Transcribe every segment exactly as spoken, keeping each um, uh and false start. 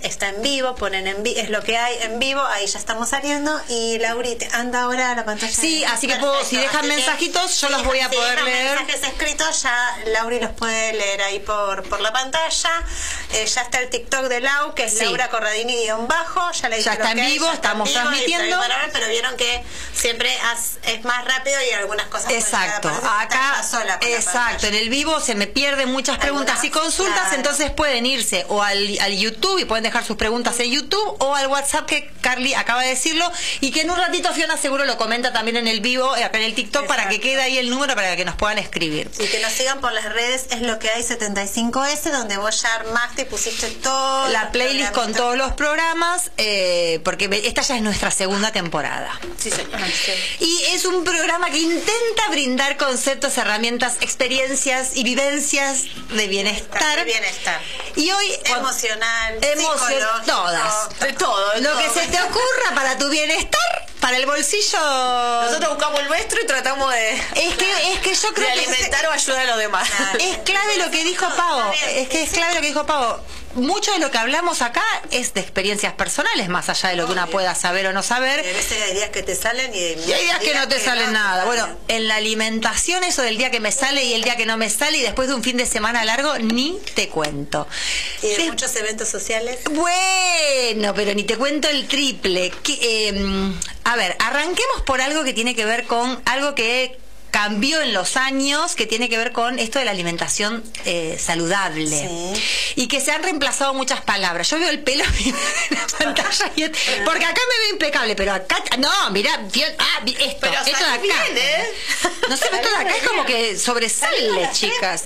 está en vivo, ponen en vivo, es lo que hay en vivo, ahí ya estamos saliendo. Y Lauri, anda ahora a la pantalla. Sí, así que puedo, si dejan así mensajitos, que, yo los voy a poder dejan leer. mensajes escritos, ya Lauri los puede leer ahí por, por la pantalla. Eh, ya está el TikTok de Lau, que es sí. Laura Corradini guión bajo. Ya, le ya está en vivo, ya estamos está en vivo, transmitiendo. Pero vieron que siempre es más rápido y algunas cosas. Exacto, acá, sola exacto, en el vivo se me pierden muchas preguntas algunas, y consultas, claro. Entonces pueden irse o al, al YouTube y pueden dejar sus preguntas en YouTube o al WhatsApp que Carly acaba de decirlo y que en un ratito Fiona seguro lo comenta también en el vivo, acá en el TikTok, exacto. Para que quede ahí el número para que nos puedan escribir. Y que nos sigan por las redes, es lo que hay setenta y cinco ese, donde vos ya armaste y pusiste todo. La playlist con todos los programas, eh, porque esta ya es nuestra segunda temporada. Sí, señora. Y es un programa que intenta brindar conceptos, herramientas, experiencias y vivencias de bienestar. De bienestar. Y hoy... Emocional, emocional, todas. De todo. De lo todo. que se te ocurra para tu bienestar, para el bolsillo. Nosotros buscamos el nuestro y tratamos de... Es que, es que yo creo de alimentar que... o ayudar a los demás. Claro. Es clave lo que dijo Pau. Es que es clave lo que dijo Pau. Mucho de lo que hablamos acá es de experiencias personales, más allá de lo que una pueda saber o no saber. Y a veces hay días que te salen y, y hay días que no te que salen no, nada. Bueno, en la alimentación, eso del día que me sale y el día que no me sale, y después de un fin de semana largo, ni te cuento. Y de sí. Muchos eventos sociales. Bueno, pero ni te cuento el triple. Que, eh, a ver, arranquemos por algo que tiene que ver con algo que cambió en los años, que tiene que ver con esto de la alimentación eh, saludable, sí. Y que se han reemplazado muchas palabras. Yo veo el pelo en la pantalla y es, porque acá me veo impecable, pero acá no, mirá, ah, esto, pero esto de acá, bien, ¿eh? No sé, esto de acá es como que sobresale, chicas.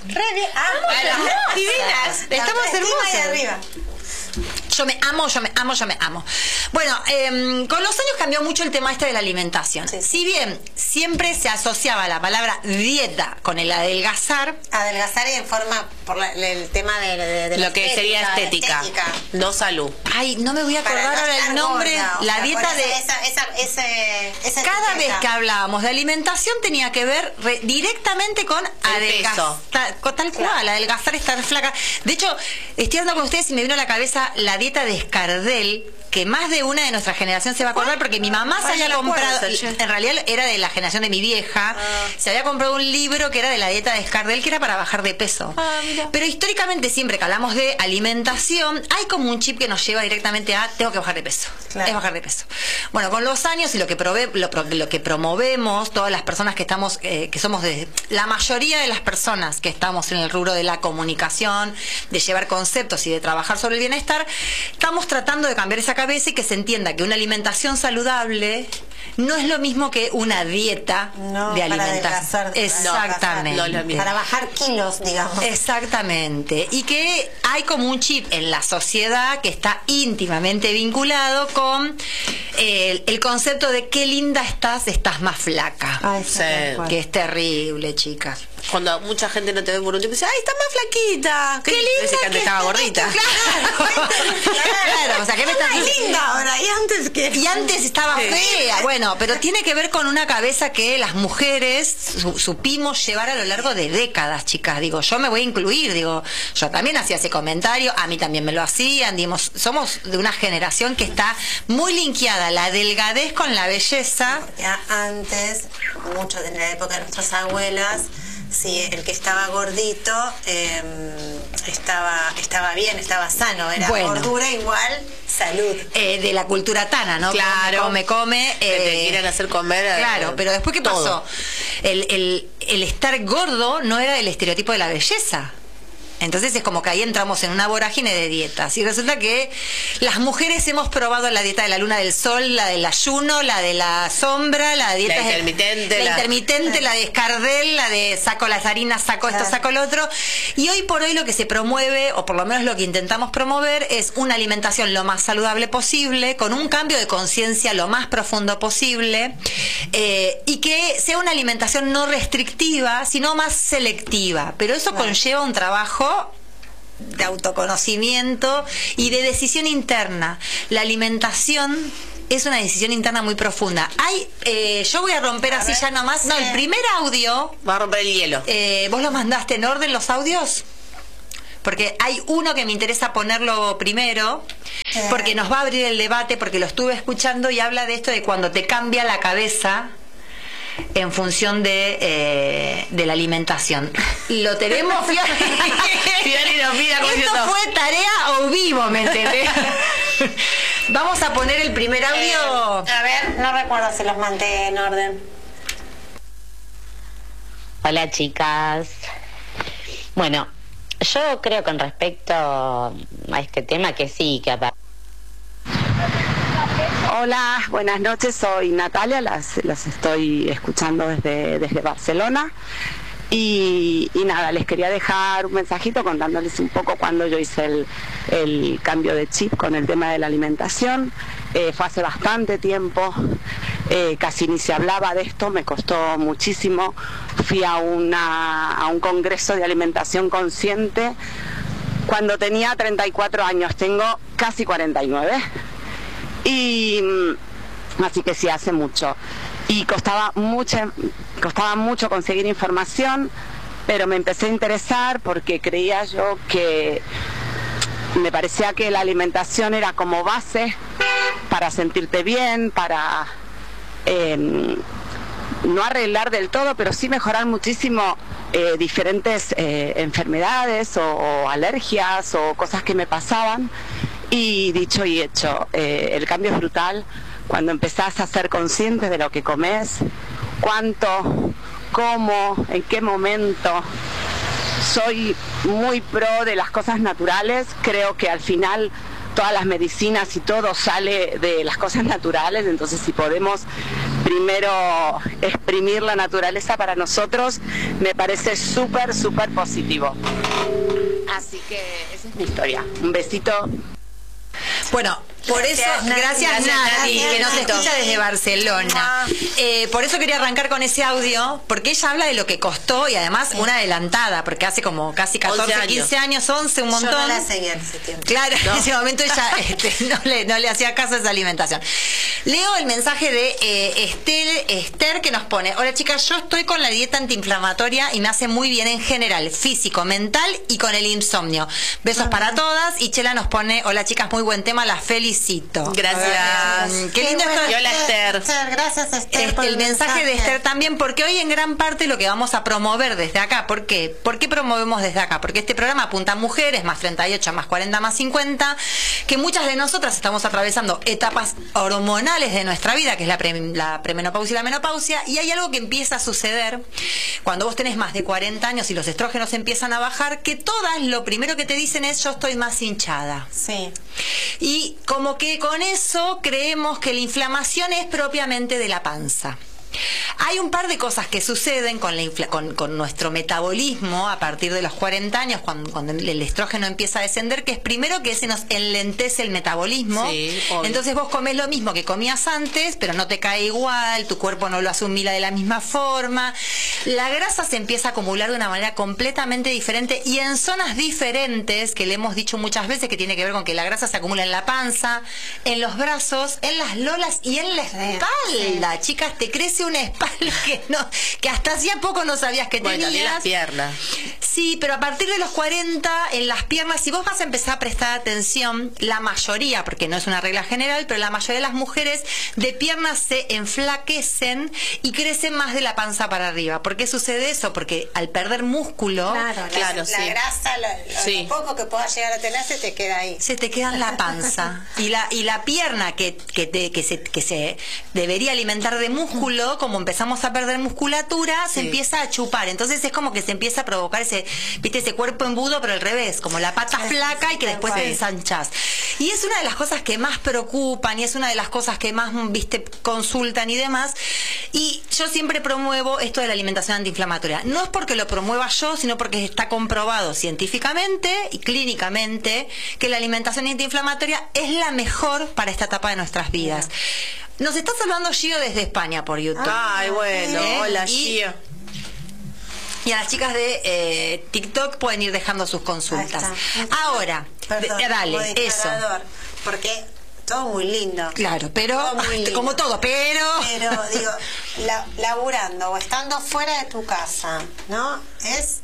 Ah, divinas, estamos hermosas. Yo me amo, yo me amo, yo me amo. Bueno, eh, con los años cambió mucho el tema este de la alimentación. Sí, sí. Si bien siempre se asociaba la palabra dieta con el adelgazar. Adelgazar y en forma, por la, el tema de, de, de lo que estética, sería estética, estética, no salud. Ay, no me voy a acordar no ahora el nombre. Gorda, la sea, dieta de... Esa, esa, ese, esa cada etiqueta. Vez que hablábamos de alimentación tenía que ver re, directamente con adelgazar. Tal, tal cual, claro. Adelgazar, estar flaca. De hecho, estoy hablando con ustedes y me vino a la cabeza la dieta de Escardel, que más de una de nuestra generación se va a acordar porque mi mamá se había comprado, en realidad era de la generación de mi vieja, ah. se había comprado un libro que era de la dieta de Escardel, que era para bajar de peso. Ah, pero históricamente siempre que hablamos de alimentación, hay como un chip que nos lleva directamente a tengo que bajar de peso, claro. Es bajar de peso. Bueno, con los años y lo que prove, lo, lo que promovemos, todas las personas que estamos, eh, que somos de, la mayoría de las personas que estamos en el rubro de la comunicación, de llevar conceptos y de trabajar sobre el bienestar, estamos tratando de cambiar esa cabeza y que se entienda que una alimentación saludable no es lo mismo que una dieta no, de alimentación. Exactamente. No, no, para bajar kilos, digamos. Exactamente. Y que hay como un chip en la sociedad que está íntimamente vinculado con el, el concepto de qué linda estás, estás más flaca. Ay, sí, que es terrible, chicas. Cuando mucha gente no te ve por un tiempo, dice, ay, estás más flaquita. Qué linda. Dice que antes estaba gordita. Claro. Claro. O sea, ¿qué me estás diciendo? Linda ahora, y antes que. Y antes estaba sí. fea. Bueno, pero tiene que ver con una cabeza que las mujeres su, supimos llevar a lo largo de décadas, chicas. Digo, yo me voy a incluir, digo, yo también hacía ese comentario, a mí también me lo hacían, digamos, somos de una generación que está muy linkeada la delgadez con la belleza. Ya antes, mucho en la época de nuestras abuelas, sí, el que estaba gordito eh, estaba estaba bien, estaba sano, era bueno. Gordura igual salud. Eh, de la cultura tana, ¿no? Claro. Come, come, come. Eh, que te quieren hacer comer. Claro, eh, pero después, ¿qué todo. pasó? El, el, el estar gordo no era el estereotipo de la belleza. Entonces es como que ahí entramos en una vorágine de dietas. Y resulta que las mujeres hemos probado la dieta de la luna del sol, la del ayuno, la de la sombra, la dieta la intermitente, la, la, intermitente, la de Escardel, la de saco las harinas, saco esto, saco lo otro. Y hoy por hoy lo que se promueve, o por lo menos lo que intentamos promover, es una alimentación lo más saludable posible, con un cambio de conciencia lo más profundo posible, eh, y que sea una alimentación no restrictiva, sino más selectiva. Pero eso bueno. conlleva un trabajo de autoconocimiento y de decisión interna. La alimentación es una decisión interna muy profunda. Hay, eh, yo voy a romper a así ver, ya nomás. Sí. No, el primer audio. Va a romper el hielo. Eh, ¿Vos lo mandaste en orden los audios? porque hay uno que me interesa ponerlo primero, porque nos va a abrir el debate, porque lo estuve escuchando y habla de esto de cuando te cambia la cabeza en función de, eh, de la alimentación. Lo tenemos, Fiori. Fiori nos mira como ¿Esto diciendo, fue tarea o vivo, me entendés? Vamos a poner el primer audio. Eh, a ver, no recuerdo si los mandé en orden. Hola, chicas. Bueno, yo creo con respecto a este tema que sí, que aparte... Hola, buenas noches, soy Natalia, las, las estoy escuchando desde, desde Barcelona y, y nada, les quería dejar un mensajito contándoles un poco cuando yo hice el, el cambio de chip con el tema de la alimentación. Eh, fue hace bastante tiempo, eh, casi ni se hablaba de esto, me costó muchísimo. Fui a, una, a un congreso de alimentación consciente cuando tenía treinta y cuatro años, tengo casi cuarenta y nueve. Y así que sí, hace mucho. Y costaba mucho, costaba mucho conseguir información, pero me empecé a interesar porque creía yo que me parecía que la alimentación era como base para sentirte bien, para eh, no arreglar del todo, pero sí mejorar muchísimo eh, diferentes eh, enfermedades o, o alergias o cosas que me pasaban. Y dicho y hecho, eh, el cambio es brutal cuando empezás a ser consciente de lo que comes, cuánto, cómo, en qué momento. Soy muy pro de las cosas naturales, creo que al final todas las medicinas y todo sale de las cosas naturales, entonces si podemos primero exprimir la naturaleza para nosotros, me parece súper, súper positivo. Así que esa es mi historia. Un besito. Bueno, por Gracias, eso, Nati. gracias, Gracias, Nati, Nati. que nos escucha desde Barcelona. Eh, por eso quería arrancar con ese audio, porque ella habla de lo que costó y además una adelantada, porque hace como casi catorce, quince años, once, un montón. Yo no la seguía en ese tiempo. Claro, No. en ese momento ella este, no, le, no le hacía caso a esa alimentación. Leo el mensaje de eh, Estel, Esther, que nos pone: hola chicas, yo estoy con la dieta antiinflamatoria y me hace muy bien en general, físico, mental y con el insomnio. Besos para todas. Y Chela nos pone: hola chicas, muy buen tema, las felicito. Gracias. Mm, Qué lindo bueno. esto. Y hola, Esther. Esther, gracias Esther. Este, por el mensaje de Esther también, porque hoy en gran parte lo que vamos a promover desde acá, ¿por qué? ¿Por qué promovemos desde acá? Porque este programa apunta a mujeres, más treinta y ocho, más cuarenta, más cincuenta, que muchas de nosotras estamos atravesando etapas hormonales de nuestra vida, que es la, pre, la premenopausia y la menopausia, y hay algo que empieza a suceder cuando vos tenés más de cuarenta años y los estrógenos empiezan a bajar, que todas lo primero que te dicen es: yo estoy más hinchada. Sí. Y como que con eso creemos que la inflamación es propiamente de la panza. Hay un par de cosas que suceden con, la infla con, con nuestro metabolismo a partir de los cuarenta años, cuando, cuando el estrógeno empieza a descender, que es primero que se nos enlentece el metabolismo. Sí, obvio. Entonces vos comés lo mismo que comías antes, pero no te cae igual, tu cuerpo no lo asimila de la misma forma. La grasa se empieza a acumular de una manera completamente diferente y en zonas diferentes, que le hemos dicho muchas veces, que tiene que ver con que la grasa se acumula en la panza, en los brazos, en las lolas y en la espalda. Chicas, te crece una espalda que no, que hasta hacía poco no sabías que Bueno, también tenías. las piernas. Sí, pero a partir de los cuarenta, en las piernas, si vos vas a empezar a prestar atención, la mayoría, porque no es una regla general, pero la mayoría de las mujeres de piernas se enflaquecen y crecen más de la panza para arriba. ¿Por qué sucede eso? Porque al perder músculo, Claro, Claro, la, sí. la grasa, lo, lo- Sí. lo poco que puedas llegar a tener se te queda ahí. se te queda en la panza. Y la, y la pierna que, que, te- que, se, que se debería alimentar de músculo, como empezamos a perder musculatura, se Sí. empieza a chupar. Entonces es como que se empieza a provocar ese, viste, ese cuerpo embudo, pero al revés, como la pata Sí, flaca sí, y que tal después te cual. ensanchas. Y es una de las cosas que más preocupan y es una de las cosas que más, viste, consultan y demás. Y yo siempre promuevo esto de la alimentación antiinflamatoria. No es porque lo promueva yo, sino porque está comprobado científicamente y clínicamente que la alimentación antiinflamatoria es la mejor para esta etapa de nuestras vidas. Nos está saludando Gio desde España por YouTube. Ay, bueno. ¿Eh? Hola, Y- Gio. Y a las chicas de eh, TikTok pueden ir dejando sus consultas. Ahí está. Ahora, Perdón, de- dale, eso. modificador, porque todo muy lindo. Claro, pero Todo muy lindo. como todo, pero... Pero, digo, la- laburando o estando fuera de tu casa, ¿no? Es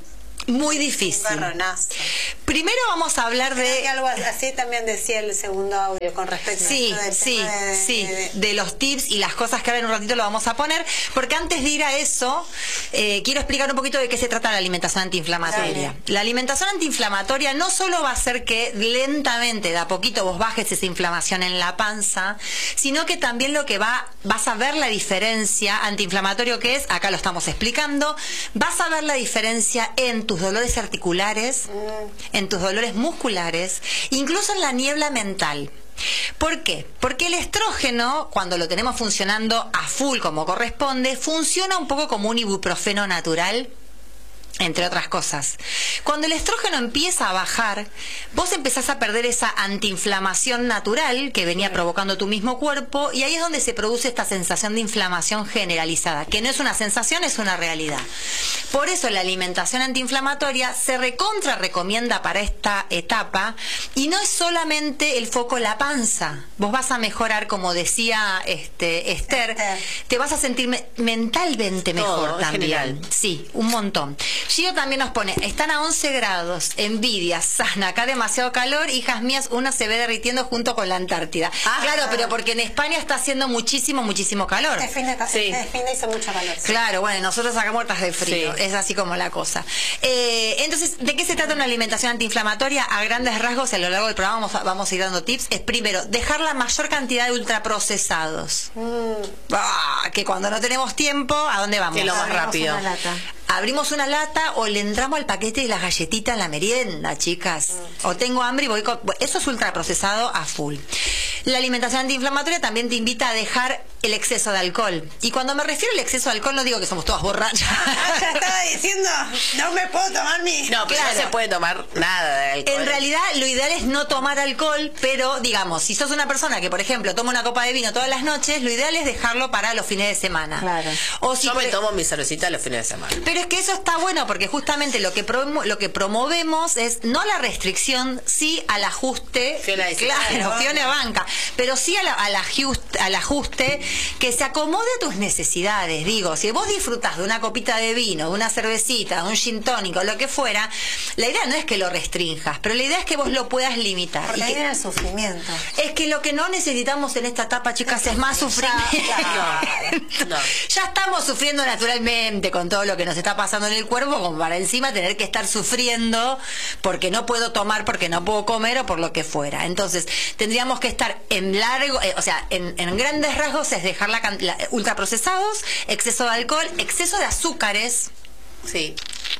Muy difícil. Un garronazo. Primero vamos a hablar Creo de... que algo así también decía el segundo audio con respecto Sí, a sí, de, sí, de, de los tips y las cosas que ahora en un ratito lo vamos a poner, porque antes de ir a eso, eh, quiero explicar un poquito de qué se trata la alimentación antiinflamatoria. Dale. La alimentación antiinflamatoria no solo va a hacer que lentamente, de a poquito, vos bajes esa inflamación en la panza, sino que también lo que va, vas a ver la diferencia antiinflamatorio que es, acá lo estamos explicando, vas a ver la diferencia en tus dolores articulares, mm. en tus dolores musculares, incluso en la niebla mental. ¿Por qué? Porque el estrógeno, cuando lo tenemos funcionando a full como corresponde, funciona un poco como un ibuprofeno natural, entre otras cosas. Cuando el estrógeno empieza a bajar, vos empezás a perder esa antiinflamación natural que venía provocando tu mismo cuerpo, y ahí es donde se produce esta sensación de inflamación generalizada, que no es una sensación, es una realidad. Por eso la alimentación antiinflamatoria se recontra recomienda para esta etapa, y no es solamente el foco la panza. Vos vas a mejorar, como decía este, Esther, Esther. te vas a sentir me mentalmente mejor. Todo, también. General. Sí, un montón. Gio también nos pone, están a once grados, envidia, sana, acá demasiado calor, hijas mías, una se ve derritiendo junto con la Antártida. Ah, claro, pero porque en España está haciendo muchísimo, muchísimo calor. Este fin de, sí. este fin de hizo mucho calor. Sí. Claro, bueno, nosotros acá muertas de frío, sí. es así como la cosa. Eh, entonces, ¿de qué se trata una alimentación antiinflamatoria? A grandes rasgos, a lo largo del programa vamos a, vamos a ir dando tips. Es primero, dejar la mayor cantidad de ultraprocesados. Mm. Ah, que cuando no tenemos tiempo, ¿a dónde vamos? Que lo más rápido. Una lata. Abrimos una lata o le entramos al paquete de las galletitas en la merienda, chicas. Mm. O tengo hambre y voy con... Eso es ultraprocesado a full. La alimentación antiinflamatoria también te invita a dejar el exceso de alcohol. Y cuando me refiero al exceso de alcohol, no digo que somos todas borrachas. Ah, ya estaba diciendo, no me puedo tomar mi... No, pero claro. no se puede tomar nada de alcohol. En realidad, lo ideal es no tomar alcohol, pero, digamos, si sos una persona que, por ejemplo, toma una copa de vino todas las noches, lo ideal es dejarlo para los fines de semana. Claro. O si Yo me tomo mi cervecita los fines de semana. Pero es que eso está bueno, porque justamente lo que, promo lo que promovemos es no la restricción, sí al ajuste. Fiona dice, claro, Fiona banca, pero sí al, al, ajuste, al ajuste que se acomode a tus necesidades. Digo, si vos disfrutás de una copita de vino, de una cervecita, de un gin tónico, lo que fuera, la idea no es que lo restrinjas, pero la idea es que vos lo puedas limitar. Porque y ahí que, viene el sufrimiento. Es que lo que no necesitamos en esta etapa, chicas, es más sufrimiento. Ya, no, no. Ya estamos sufriendo naturalmente con todo lo que nos está pasando en el cuerpo, como para encima tener que estar sufriendo porque no puedo tomar, porque no puedo comer o por lo que fuera. Entonces, tendríamos que estar en largo, eh, o sea, en, en grandes rasgos es dejar la, la ultraprocesados, exceso de alcohol, exceso de azúcares. Sí.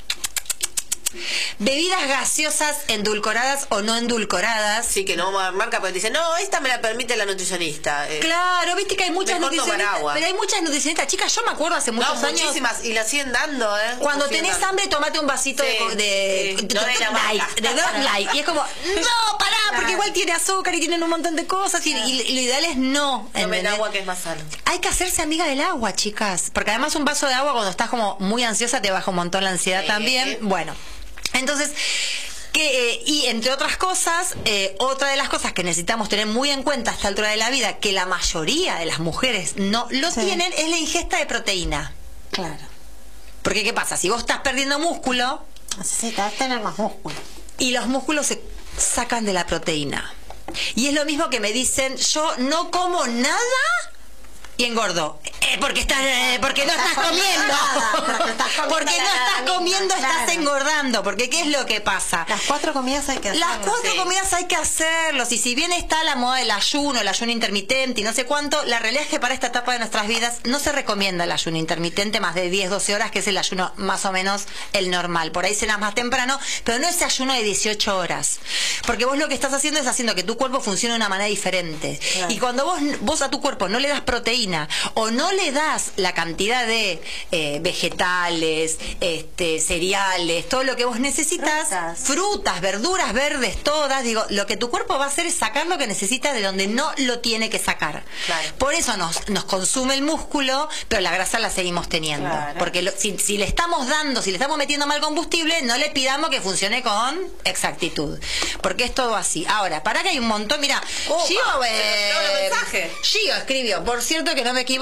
Bebidas gaseosas endulcoradas o no endulcoradas. Sí, que no marca, porque dicen, no, esta me la permite la nutricionista. Eh, claro, viste que hay muchas nutricionistas. Agua. Pero hay muchas nutricionistas. Chicas, yo me acuerdo hace muchos no, años. muchísimas, y la siguen dando, ¿eh? Cuando tenés dando. hambre, tomate un vasito sí, de, de, sí, de, no de, de, light, de Dog Light. Y es como, no, pará, porque igual tiene azúcar y tienen un montón de cosas. Y, y, y lo ideal es no. Tomen agua, que es más sano. Hay que hacerse amiga del agua, chicas. Porque además un vaso de agua, cuando estás como muy ansiosa, te baja un montón la ansiedad sí. también. Bueno, entonces... Que, eh, y entre otras cosas, eh, otra de las cosas que necesitamos tener muy en cuenta a esta altura de la vida, que la mayoría de las mujeres no lo sí. tienen, es la ingesta de proteína. Claro. Porque ¿qué pasa? Si vos estás perdiendo músculo, necesitas tener más músculo. Y los músculos se sacan de la proteína. Y es lo mismo que me dicen, yo no como nada y engordo. Eh, porque estás, eh, porque no estás comiendo. Porque no estás comiendo, estás engordando. Porque ¿qué es lo que pasa? Las cuatro comidas hay que hacerlo. Las cuatro sí. comidas hay que hacerlos. Y si bien está la moda del ayuno, el ayuno intermitente y no sé cuánto, la realidad es que para esta etapa de nuestras vidas no se recomienda el ayuno intermitente más de diez, doce horas, que es el ayuno más o menos el normal. Por ahí cenas más temprano, pero no ese ayuno de dieciocho horas. Porque vos lo que estás haciendo es haciendo que tu cuerpo funcione de una manera diferente. Claro. Y cuando vos, vos a tu cuerpo no le das proteína o no le das la cantidad de eh, vegetales, este, cereales, todo lo que vos necesitas, frutas. frutas, verduras verdes, todas, digo, lo que tu cuerpo va a hacer es sacar lo que necesita de donde no lo tiene que sacar. Claro. Por eso nos, nos consume el músculo, pero la grasa la seguimos teniendo. Claro. Porque lo, si, si le estamos dando, si le estamos metiendo mal combustible, no le pidamos que funcione con exactitud. Porque es todo así. Ahora, para que hay un montón, mira, oh, Gio, eh, mensaje. Gio escribió, por cierto que no me equivoqué,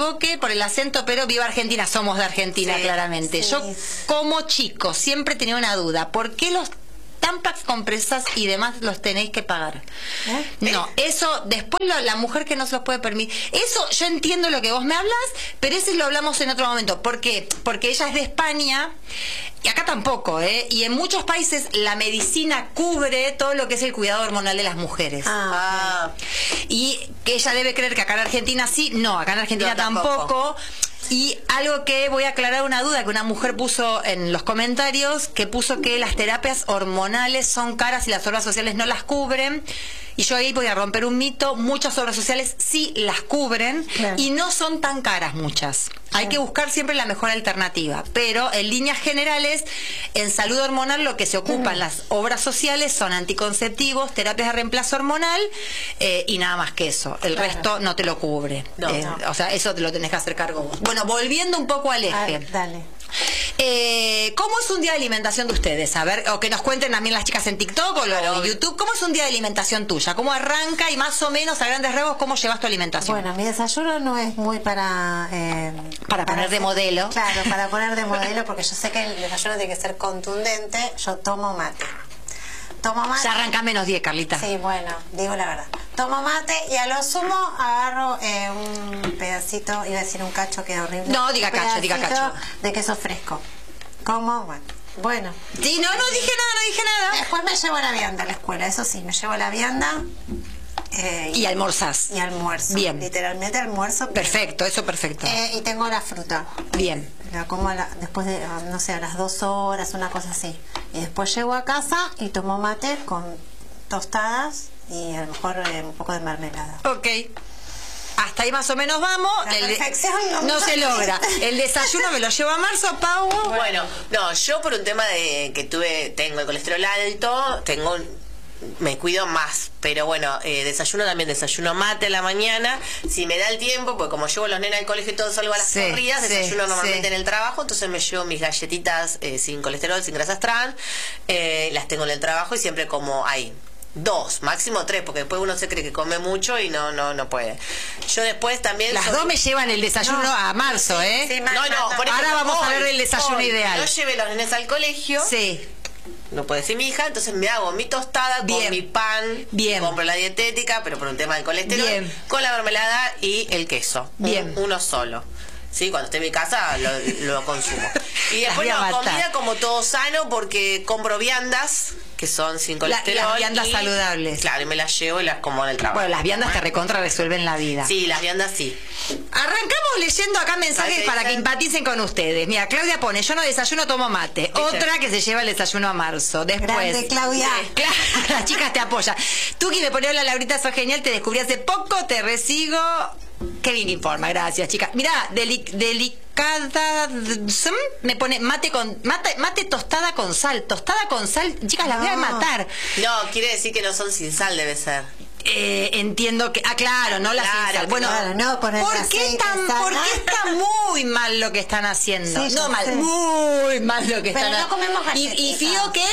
por el acento, pero viva Argentina, somos de Argentina, sí, claramente. Sí. Yo, como chico, siempre tenía una duda. ¿Por qué los Tampax, compresas y demás los tenéis que pagar? ¿Eh? No, eso después lo, la mujer que no se los puede permitir. Eso yo entiendo lo que vos me hablas, pero eso lo hablamos en otro momento. ¿Por qué? Porque ella es de España y acá tampoco, ¿eh? Y en muchos países la medicina cubre todo lo que es el cuidado hormonal de las mujeres. Ah. Y que ella debe creer que acá en Argentina sí, no, acá en Argentina no, tampoco. tampoco. Y algo que voy a aclarar, una duda que una mujer puso en los comentarios, que puso que las terapias hormonales son caras y las obras sociales no las cubren. Y yo ahí voy a romper un mito. Muchas obras sociales sí las cubren, claro, y no son tan caras muchas. Hay que buscar siempre la mejor alternativa. Pero en líneas generales, en salud hormonal lo que se ocupan mm. las obras sociales son anticonceptivos, terapias de reemplazo hormonal eh, y nada más que eso. El claro. resto no te lo cubre. No, eh, no. O sea, eso te lo tenés que hacer cargo vos. Bueno, volviendo un poco al eje. Ah, dale. Eh, ¿Cómo es un día de alimentación de ustedes? A ver, o que nos cuenten también las chicas en TikTok o claro. en YouTube. ¿Cómo es un día de alimentación tuya? ¿Cómo arranca y más o menos a grandes rasgos cómo llevas tu alimentación? Bueno, mi desayuno no es muy para... Eh, para, para poner hacer, de modelo. Claro, para poner de modelo, porque yo sé que el desayuno tiene que ser contundente. Yo tomo mate. Tomo mate. Ya arranca menos diez, Carlita. Sí, bueno, digo la verdad. Tomo mate y a lo sumo agarro eh, un pedacito, iba a decir un cacho, queda horrible. No, diga cacho, diga cacho. De queso fresco. Como, bueno. Bueno. Sí, no, no dije nada, no dije nada. Después me llevo la vianda a la escuela, eso sí, me llevo la vianda. Eh, y, y almorzás. Y almuerzo. Bien. Literalmente almuerzo. Perfecto, eso perfecto. Eh, y tengo la fruta. Bien. La como a la, después de, no sé, a las dos horas, una cosa así. Y después llego a casa y tomo mate con tostadas y a lo mejor eh, un poco de mermelada. Ok. Hasta ahí más o menos vamos. La el perfección no, no se logra. El desayuno me lo llevo a marzo, Pau. Bueno, no, yo por un tema de que tuve, tengo el colesterol alto, tengo, me cuido más. Pero bueno, eh, desayuno también, desayuno mate a la mañana. Si me da el tiempo, pues como llevo los nenes al colegio y todo, salgo a las sí, corridas, sí, desayuno normalmente sí. en el trabajo, entonces me llevo mis galletitas eh, sin colesterol, sin grasas trans, eh, las tengo en el trabajo y siempre como ahí. Dos, máximo tres, porque después uno se cree que come mucho y no no no puede. Yo después también... Las soy... dos me llevan el desayuno no, a marzo, ¿eh? Sí, no, no, por ahora vamos hoy, a ver el desayuno hoy, ideal. Yo llevé los nenes al colegio. Sí. No puede ser mi hija, entonces me hago mi tostada bien. Con mi pan. Bien. Compro la dietética, pero por un tema del colesterol. Bien. Con la mermelada y el queso. Bien. Un, uno solo. Sí, cuando esté en mi casa lo, lo consumo. Y después no, comida como todo sano, porque compro viandas que son sin colesterol. La, las viandas y, saludables. Claro, y me las llevo y las como en el trabajo. Bueno, las viandas te recontra resuelven la vida. Sí, las viandas sí. Arrancamos leyendo acá mensajes para que empaticen con ustedes. Mira, Claudia pone, yo no desayuno, tomo mate. ¿Viste? Otra que se lleva el desayuno a marzo. Después. Grande, Claudia. Claro, las chicas te apoyan. Tuki me pone, hola Laurita, sos genial, te descubrí hace poco, te resigo. Qué bien informa, gracias, chicas. Mirá, delic, delicada me pone mate con mate, mate tostada con sal. Tostada con sal, chicas, las no. voy a matar. No, quiere decir que no son sin sal, debe ser. Eh, entiendo que... Ah, claro, no las claro, sin sal. Bueno, claro, no, ¿por, qué tan, ¿por qué está muy mal lo que están haciendo? Sí, no mal, sé. muy mal lo que Pero están haciendo. no comemos galletas. ¿Y, ¿Y Fío qué?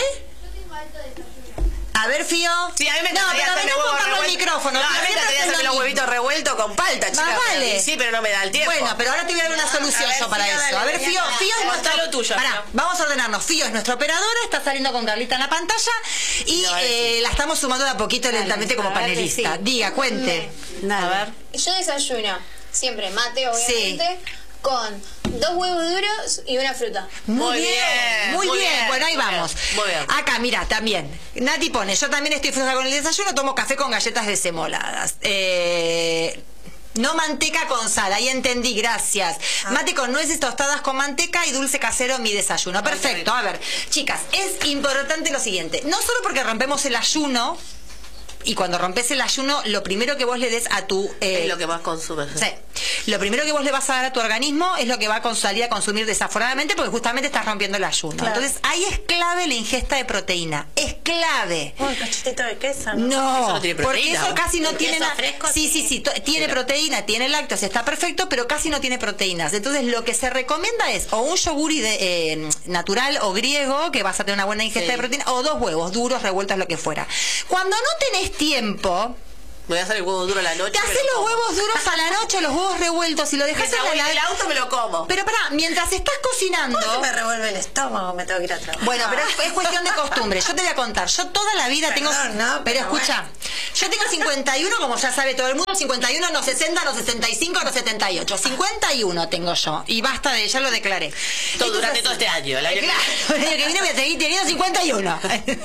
A ver, Fío. Sí, a mí me no, encantaría pero hacerme huevos revueltos. El micrófono. No, a mí me encantaría hacerme los huevitos revueltos con palta, chica. Más vale. Pero, sí, pero no me da el tiempo. Bueno, pero ahora te voy a dar una solución ver, yo para Fío, eso. dale, A ver, Fío, Fío es nuestro... lo tuyo. Pará, vamos a ordenarnos. Fío es nuestra operadora, está saliendo con Carlita en la pantalla y no, eh, la estamos sumando de a poquito dale, lentamente como panelista. Sí. Diga, cuente. Me, a ver. Yo desayuno siempre mate, obviamente. Sí. Con dos huevos duros y una fruta. Muy, muy bien, bien, muy bien. bien. Bueno, ahí vamos. Bien, muy bien. Acá, mira, también. Nati pone, yo también estoy floja con el desayuno, tomo café con galletas desemoladas. Eh... No manteca con sal, ahí entendí, gracias. Ah. Mate con nueces tostadas con manteca y dulce casero mi desayuno. Perfecto, a ver, chicas, es importante lo siguiente. No solo porque rompemos el ayuno, y cuando rompes el ayuno, lo primero que vos le des a tu... Eh, es lo que más consumes. Sí. Lo primero que vos le vas a dar a tu organismo es lo que va a salir a consumir desaforadamente porque justamente estás rompiendo el ayuno. Claro. Entonces, ahí es clave la ingesta de proteína. Es clave. Un cachetito de queso. No, no, eso no tiene porque eso casi no tiene nada. Sí, sí, sí. Tiene Mira. proteína, tiene lácteos, está perfecto, pero casi no tiene proteínas. Entonces, lo que se recomienda es o un yogur de, eh, natural o griego, que vas a tener una buena ingesta sí. de proteína, o dos huevos duros, revueltos, lo que fuera. Cuando no tenés tiempo... Me voy a hacer el huevo duro a la noche. Te haces los huevos duros a la noche, los huevos revueltos y lo dejas en la el auto me lo como. Pero pará, mientras estás cocinando... ¿Por qué me revuelve el estómago? Me tengo que ir a trabajar. Bueno, pero es, es cuestión de costumbre. Yo te voy a contar. Yo toda la vida Perdón, tengo... no, pero, pero escucha, bueno. Yo tengo cincuenta y uno, como ya sabe todo el mundo, cincuenta y uno, no sesenta, no sesenta y cinco, no setenta y ocho. cincuenta y uno tengo yo. Y basta de... Ya lo declaré. Todo, durante todo este año. El año claro, que... el año que viene voy a seguir teniendo cincuenta y uno.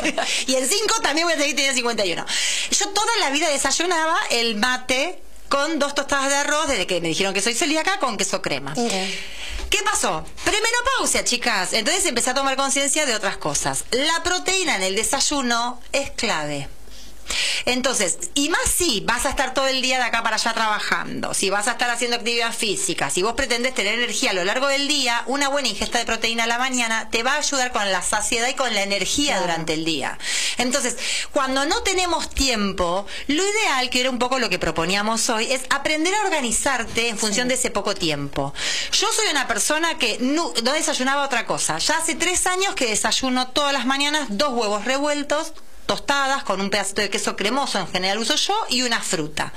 Y en cinco también voy a seguir teniendo cincuenta y uno. Yo toda la vida desayunaba el mate con dos tostadas de arroz, desde que me dijeron que soy celíaca, con queso crema. Mire. ¿Qué pasó? Premenopausia, chicas. Entonces empecé a tomar conciencia de otras cosas. La proteína en el desayuno es clave. Entonces, y más si vas a estar todo el día de acá para allá trabajando, si vas a estar haciendo actividad física, si vos pretendes tener energía a lo largo del día, una buena ingesta de proteína a la mañana te va a ayudar con la saciedad y con la energía claro. durante el día. Entonces, cuando no tenemos tiempo, lo ideal, que era un poco lo que proponíamos hoy, es aprender a organizarte en función sí. de ese poco tiempo. Yo soy una persona que no, no desayunaba otra cosa. Ya hace tres años que desayuno todas las mañanas dos huevos revueltos, tostadas con un pedacito de queso cremoso, en general uso yo, y una fruta.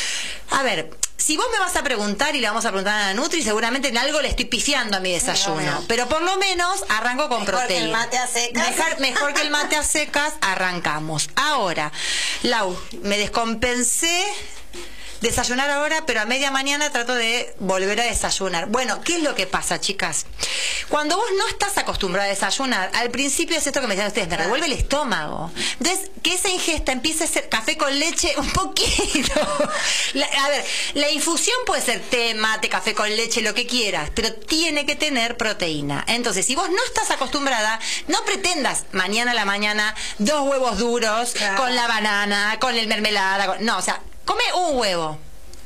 A ver, si vos me vas a preguntar, y le vamos a preguntar a la Nutri, seguramente en algo le estoy pifiando a mi desayuno, no, no. pero por lo menos arranco con mejor proteína. Que el mate a secas. Mejor, mejor que el mate a secas, arrancamos. Ahora, Lau, me descompensé desayunar ahora, pero a media mañana trato de volver a desayunar. Bueno, ¿qué es lo que pasa, chicas? Cuando vos no estás acostumbrada a desayunar, al principio es esto que me decían ustedes, me revuelve el estómago. Entonces, que esa ingesta empiece a ser café con leche un poquito. La, a ver, la infusión puede ser té, mate, café con leche, lo que quieras, pero tiene que tener proteína. Entonces, si vos no estás acostumbrada, no pretendas mañana a la mañana dos huevos duros, claro. con la banana, con el mermelada, con, no, o sea, come un huevo.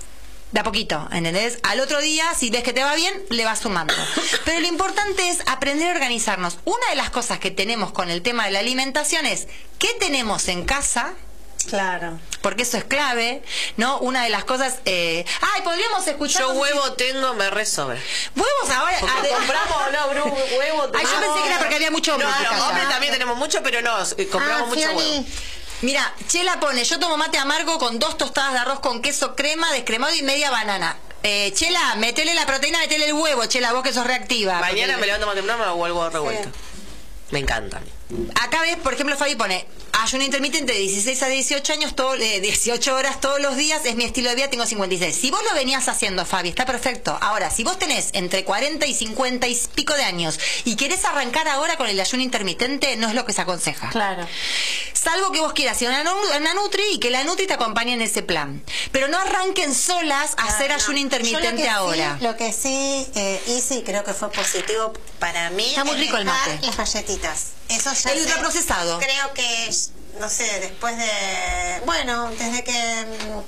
De a poquito, ¿entendés? Al otro día, si ves que te va bien, le vas sumando. Pero lo importante es aprender a organizarnos. Una de las cosas que tenemos con el tema de la alimentación es ¿qué tenemos en casa? Claro. Porque eso es clave, ¿no? Una de las cosas... Eh... ¡Ay, podríamos escuchar! Yo huevo si... tengo, me resobra. ¿Huevos ahora? Porque a compramos, no, bro, huevo tengo. Ay, yo pensé que era porque había mucho hombre. No, no, hombre también tenemos mucho, pero no, compramos ah, mucho Fiori. huevo. Mira, Chela pone, yo tomo mate amargo con dos tostadas de arroz con queso crema, descremado y media banana. Eh, Chela, metele la proteína, metele el huevo, Chela, vos que sos reactiva. Mañana porque... me levanto más temprano, me hago huevo revuelto. Sí. Me encanta. Acá ves, por ejemplo, Fabi pone ayuno intermitente de dieciséis a dieciocho años, todo, eh, dieciocho horas todos los días, es mi estilo de vida, tengo cincuenta y seis. Si vos lo venías haciendo, Fabi, está perfecto. Ahora, si vos tenés entre cuarenta y cincuenta y pico de años y querés arrancar ahora con el ayuno intermitente, no es lo que se aconseja. Claro. Salvo que vos quieras ir a una, una Nutri y que la Nutri te acompañe en ese plan. Pero no arranquen solas a hacer no, ayuno intermitente lo que ahora. Sí, lo que sí eh, hice y creo que fue positivo para mí. Está muy rico el mate. Las galletitas. Eso ya el ultraprocesado. Creo que, no sé, después de... Bueno, desde que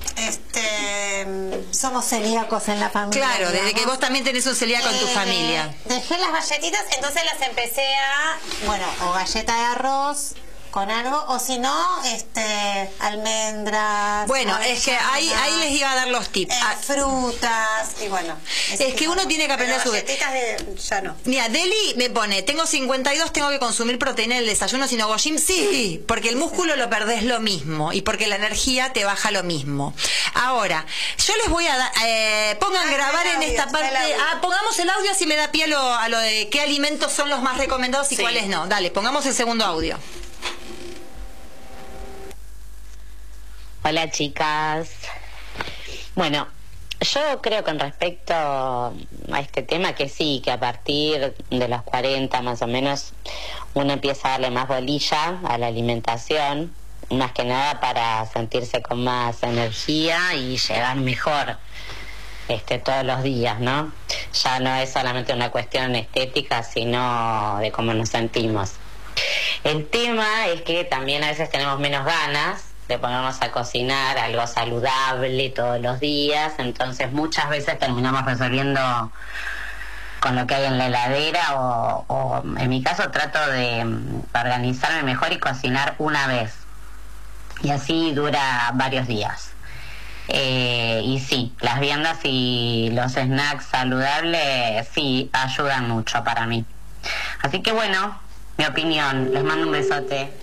este somos celíacos en la familia. Claro, digamos. Desde que vos también tenés un celíaco eh, en tu familia. Dejé las galletitas, entonces las empecé a... Bueno, o galleta de arroz... con algo, o si no, este, almendras. Bueno, es que ahí, ahí les iba a dar los tips. Eh, frutas, y bueno. Es que uno tiene que aprender a subir. De, ya no. Mira, Deli me pone, tengo cincuenta y dos, tengo que consumir proteína en el desayuno, si no hago gym. Sí, porque el músculo lo perdés lo mismo, y porque la energía te baja lo mismo. Ahora, yo les voy a dar, eh, pongan ah, grabar en audio, esta parte, ah, pongamos el audio así me da pie a lo, a lo de qué alimentos son los más recomendados y sí. cuáles no. Dale, pongamos el segundo audio. Hola chicas. Bueno, yo creo que en respecto a este tema que sí, que a partir de los cuarenta más o menos uno empieza a darle más bolilla a la alimentación, más que nada para sentirse con más energía y llegar mejor este todos los días, ¿no? Ya no es solamente una cuestión estética, sino de cómo nos sentimos. El tema es que también a veces tenemos menos ganas de ponernos a cocinar algo saludable todos los días, entonces muchas veces terminamos resolviendo con lo que hay en la heladera o, o en mi caso trato de organizarme mejor y cocinar una vez y así dura varios días. Eh, y sí, las viandas y los snacks saludables sí ayudan mucho para mí. Así que bueno, mi opinión, les mando un besote.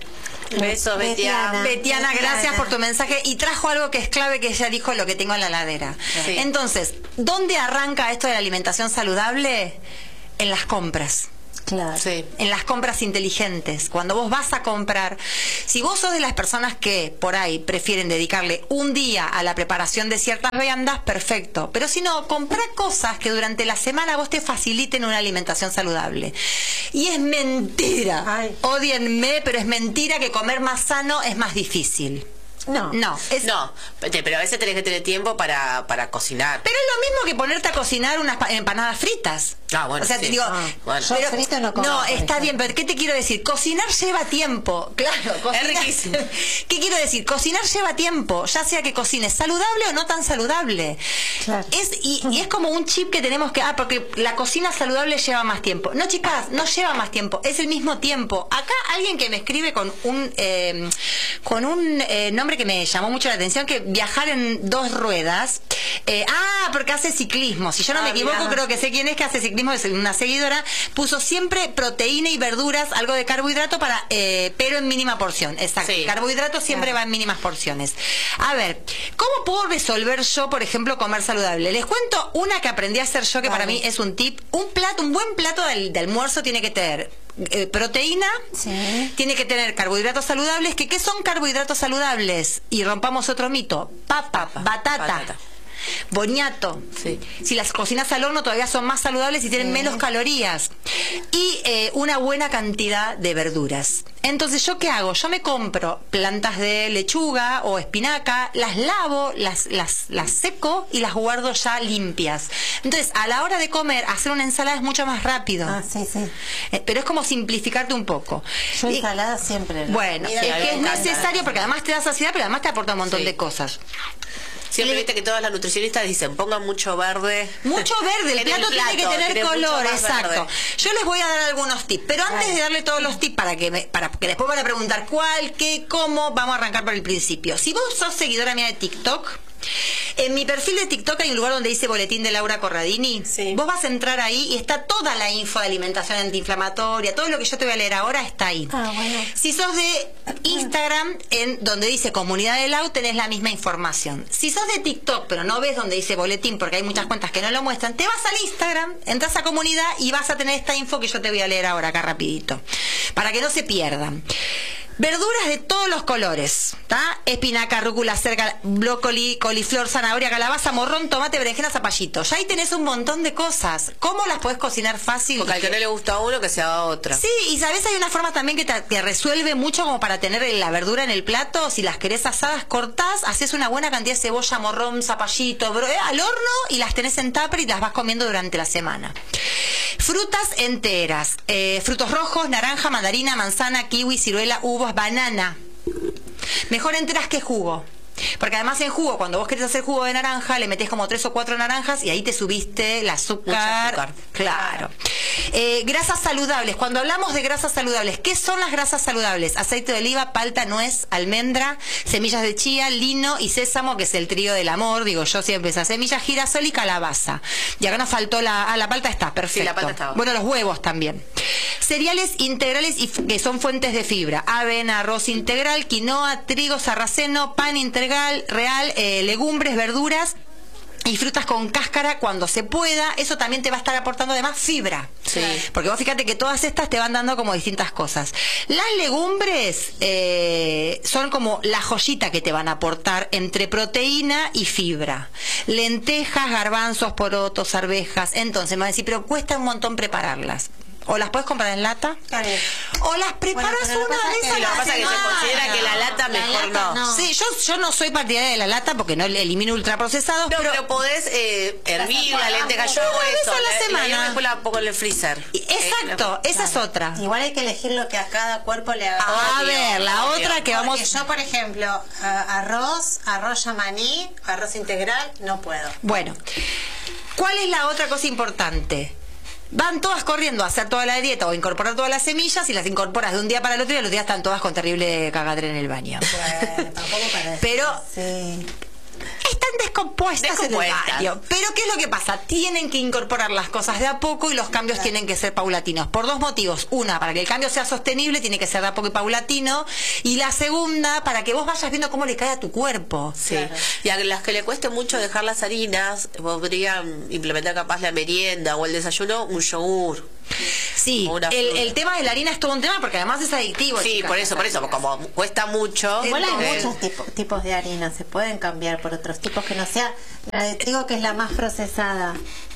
Besos, Betiana. Betiana, gracias por tu mensaje. Y trajo algo que es clave, que ella dijo: lo que tengo en la heladera. Sí. Entonces, ¿dónde arranca esto de la alimentación saludable? En las compras. Claro. Sí. En las compras inteligentes. Cuando vos vas a comprar, si vos sos de las personas que por ahí prefieren dedicarle un día a la preparación de ciertas viandas, perfecto. Pero si no, comprá cosas que durante la semana vos te faciliten una alimentación saludable. Y es mentira. Ay. Ódienme, pero es mentira que comer más sano es más difícil. No. No, es... no, pero a veces tenés que tener tiempo para, para cocinar. Pero es lo mismo que ponerte a cocinar unas empanadas fritas. Ah, bueno, o sea, sí. te digo, ah, bueno. Yo pero, frito no como. No, está bien, pero ¿qué te quiero decir? Cocinar lleva tiempo. Claro, cocinar, es riquísimo. ¿Qué quiero decir? Cocinar lleva tiempo, ya sea que cocines saludable o no tan saludable. Claro. Es, y, y es como un chip que tenemos que... Ah, porque la cocina saludable lleva más tiempo. No, chicas, no lleva más tiempo, es el mismo tiempo. Acá alguien que me escribe con un, eh, con un eh, nombre que me llamó mucho la atención, que viajar en dos ruedas. Eh, ah, porque hace ciclismo. Si yo no ah, me equivoco, mira. creo que sé quién es que hace ciclismo, es una seguidora. Puso siempre proteína y verduras, algo de carbohidrato, para eh, pero en mínima porción. Exacto. Sí. Carbohidrato siempre claro. va en mínimas porciones. A ver, ¿cómo puedo resolver yo, por ejemplo, comer saludable? Les cuento una que aprendí a hacer yo, que vale. para mí es un tip. Un plato, un buen plato de, de almuerzo tiene que tener Eh, proteína, sí. tiene que tener carbohidratos saludables. que ¿Qué son carbohidratos saludables? Y rompamos otro mito: papa, Papa batata, batata, boniato. Sí. Si las cocinas al horno todavía son más saludables y tienen sí. menos calorías. Y eh, una buena cantidad de verduras. Entonces, ¿yo qué hago? Yo me compro plantas de lechuga o espinaca, las lavo, las, las, las seco y las guardo ya limpias. Entonces, a la hora de comer, hacer una ensalada es mucho más rápido. Ah, sí, sí. Eh, pero es como simplificarte un poco. Yo y, ensalada siempre. ¿No? Bueno, Mira, es que es necesario porque además te da saciedad, pero además te aporta un montón sí. de cosas. Siempre viste que todas las nutricionistas dicen: pongan mucho verde. Mucho verde, el plato, el plato tiene que tener color, exacto. Verde. Yo les voy a dar algunos tips, pero antes Ay. de darle todos los tips para que me, para que después van a preguntar cuál, qué, cómo, vamos a arrancar por el principio. Si vos sos seguidora mía de TikTok, en mi perfil de TikTok hay un lugar donde dice Boletín de Laura Corradini. Sí. Vos vas a entrar ahí y está toda la info de alimentación antiinflamatoria, todo lo que yo te voy a leer ahora está ahí. Ah, bueno. Si sos de Instagram, en donde dice Comunidad de Lau, tenés la misma información. Si sos de TikTok, pero no ves donde dice Boletín, porque hay muchas cuentas que no lo muestran, te vas al Instagram, entras a Comunidad y vas a tener esta info que yo te voy a leer ahora acá rapidito, para que no se pierdan. Verduras de todos los colores, ¿tá? Espinaca, rúcula, cerca, brócoli, coliflor, zanahoria, calabaza, morrón, tomate, berenjena, zapallito. Ya ahí tenés un montón de cosas. ¿Cómo las podés cocinar fácil? Porque al que no le gusta a uno, que se haga otra. Sí, y sabés, hay una forma también que te, te resuelve mucho, como para tener la verdura en el plato. Si las querés asadas, cortás, haces una buena cantidad de cebolla, morrón, zapallito, bro, eh, al horno, y las tenés en tupper y las vas comiendo durante la semana. Frutas enteras, eh, frutos rojos, naranja, mandarina, manzana, kiwi, ciruela, uvas, banana. Mejor enteras que jugo. Porque además en jugo, cuando vos querés hacer jugo de naranja, le metés como tres o cuatro naranjas y ahí te subiste el azúcar. azúcar. Claro. Eh, grasas saludables. Cuando hablamos de grasas saludables, ¿qué son las grasas saludables? Aceite de oliva, palta, nuez, almendra, semillas de chía, lino y sésamo, que es el trío del amor, digo yo siempre, esas semillas, girasol y calabaza. Y acá nos faltó la... Ah, la palta está, perfecto. Sí, la palta estaba. Bueno, los huevos también. Cereales integrales y que son fuentes de fibra: avena, arroz integral, quinoa, trigo, sarraceno, pan integral, real, eh, legumbres, verduras y frutas con cáscara cuando se pueda. Eso también te va a estar aportando además fibra. Sí. Porque vos fíjate que todas estas te van dando como distintas cosas. Las legumbres eh, son como la joyita que te van a aportar entre proteína y fibra. Lentejas, garbanzos, porotos, arvejas. Entonces me van a decir: pero cuesta un montón prepararlas. O las puedes comprar en lata, claro. o las preparas bueno, una vez a la semana. Lo que pasa es que se considera que la lata mejor la lata, no. no. Sí, yo, yo no soy partidaria de la lata porque no elimino ultraprocesados. No, pero, pero podés eh, hervir la lenteja. Yo hago eso. A la la, semana. la después la pongo en el freezer. Exacto, eh, esa claro. es otra. Igual hay que elegir lo que a cada cuerpo le haga. A obvio, ver, la obvio. otra que vamos... Porque yo, por ejemplo, arroz, arroz yamaní, arroz integral, no puedo. Bueno, ¿cuál es la otra cosa importante? Van todas corriendo a hacer toda la dieta o incorporar todas las semillas, y las incorporas de un día para el otro y a los días están todas con terrible cagadera en el baño. Bueno, tampoco para decir. Pero sí. están descompuestas, Descompuestas. en el baño. Pero ¿qué es lo que pasa? Tienen que incorporar las cosas de a poco y los cambios claro. tienen que ser paulatinos. Por dos motivos. Una, para que el cambio sea sostenible, tiene que ser de a poco y paulatino. Y la segunda, para que vos vayas viendo cómo le cae a tu cuerpo. Sí. Claro. Y a las que le cueste mucho dejar las harinas, podrían implementar capaz la merienda o el desayuno, un yogur. Sí, el, el tema de la harina es todo un tema porque además es adictivo. Sí, chicas, por eso, por eso, como cuesta mucho. Igual hay eh, muchos tipo, tipos de harina, se pueden cambiar por otros tipos que no sea la de trigo, que es la más procesada.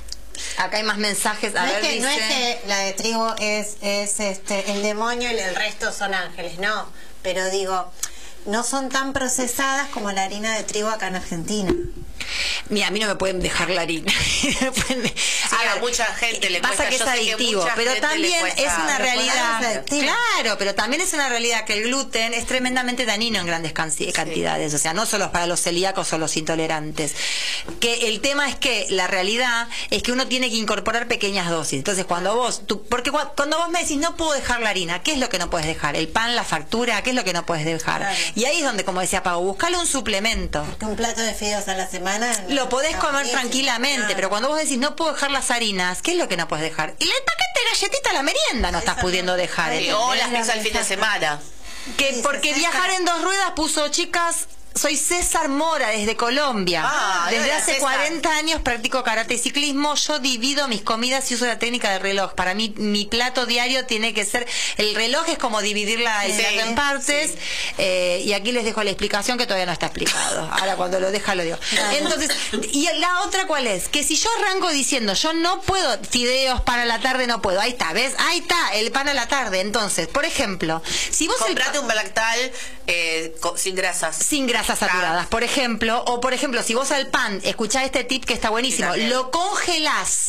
Acá hay más mensajes. A no, ver, es que, dice... no es que la de trigo es, es este el demonio y el resto son ángeles, no. Pero digo, no son tan procesadas como la harina de trigo acá en Argentina. Mira, a mí no me pueden dejar la harina. Sí, a, a mucha gente le pasa cuesta. que es adictivo, pero también es una realidad. Claro, pero también es una realidad que el gluten es tremendamente dañino en grandes cantidades. Sí. O sea, no solo para los celíacos o los intolerantes. Que el tema es que la realidad es que uno tiene que incorporar pequeñas dosis. Entonces, cuando vos, tú, porque cuando vos me decís no puedo dejar la harina, ¿qué es lo que no puedes dejar? El pan, la factura, ¿qué es lo que no puedes dejar? Claro. Y ahí es donde, como decía Pau, buscale un suplemento. Porque un plato de fideos a la semana lo podés comer tranquilamente, claro. Pero cuando vos decís no puedo dejar las harinas, ¿qué es lo que no puedes dejar? Y el paquete de galletita a la merienda no estás pudiendo dejar. Sí, o las pizzas al fin de semana. Que porque viajar en dos ruedas puso, chicas, soy César Mora desde Colombia. Ah, desde hola, hace César. cuarenta años practico karate y ciclismo. Yo divido mis comidas y uso la técnica del reloj. Para mí, mi plato diario tiene que ser... El reloj es como dividir la, el sí, plato en partes. Sí. Eh, y aquí les dejo la explicación que todavía no está explicado. Ahora cuando lo deja lo digo. Entonces, ¿y la otra cuál es? Que si yo arranco diciendo, yo no puedo, fideos para la tarde no puedo. Ahí está, ¿ves? Ahí está, el pan a la tarde. Entonces, por ejemplo, si vos... Comprate el... un lactal eh, sin grasas. Sin grasas saturadas, por ejemplo, o por ejemplo, si vos al pan, escuchá este tip que está buenísimo, lo congelás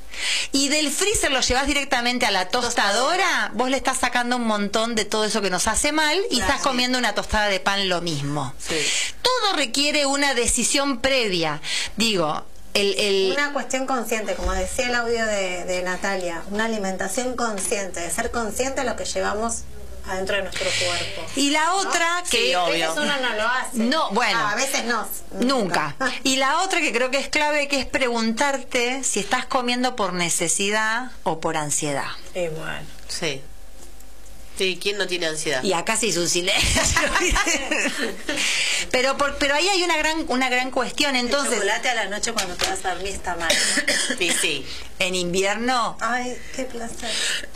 y del freezer lo llevas directamente a la tostadora, vos le estás sacando un montón de todo eso que nos hace mal y claro, estás comiendo una tostada de pan lo mismo. Sí. Todo requiere una decisión previa. Digo, El, el... una cuestión consciente, como decía el audio de, de Natalia, una alimentación consciente, de ser consciente de lo que llevamos adentro de nuestro cuerpo. Y la otra, ¿no? que sí, a veces uno no lo hace. No, bueno. Ah, a veces no. Nunca. Y la otra que creo que es clave, que es preguntarte si estás comiendo por necesidad o por ansiedad. Igual. Sí. Sí, ¿quién no tiene ansiedad? Y acá se hizo un silencio. pero por, pero ahí hay una gran una gran cuestión. Entonces, el chocolate a la noche cuando te vas a dormir está mal. Sí, sí. En invierno. Ay, qué placer.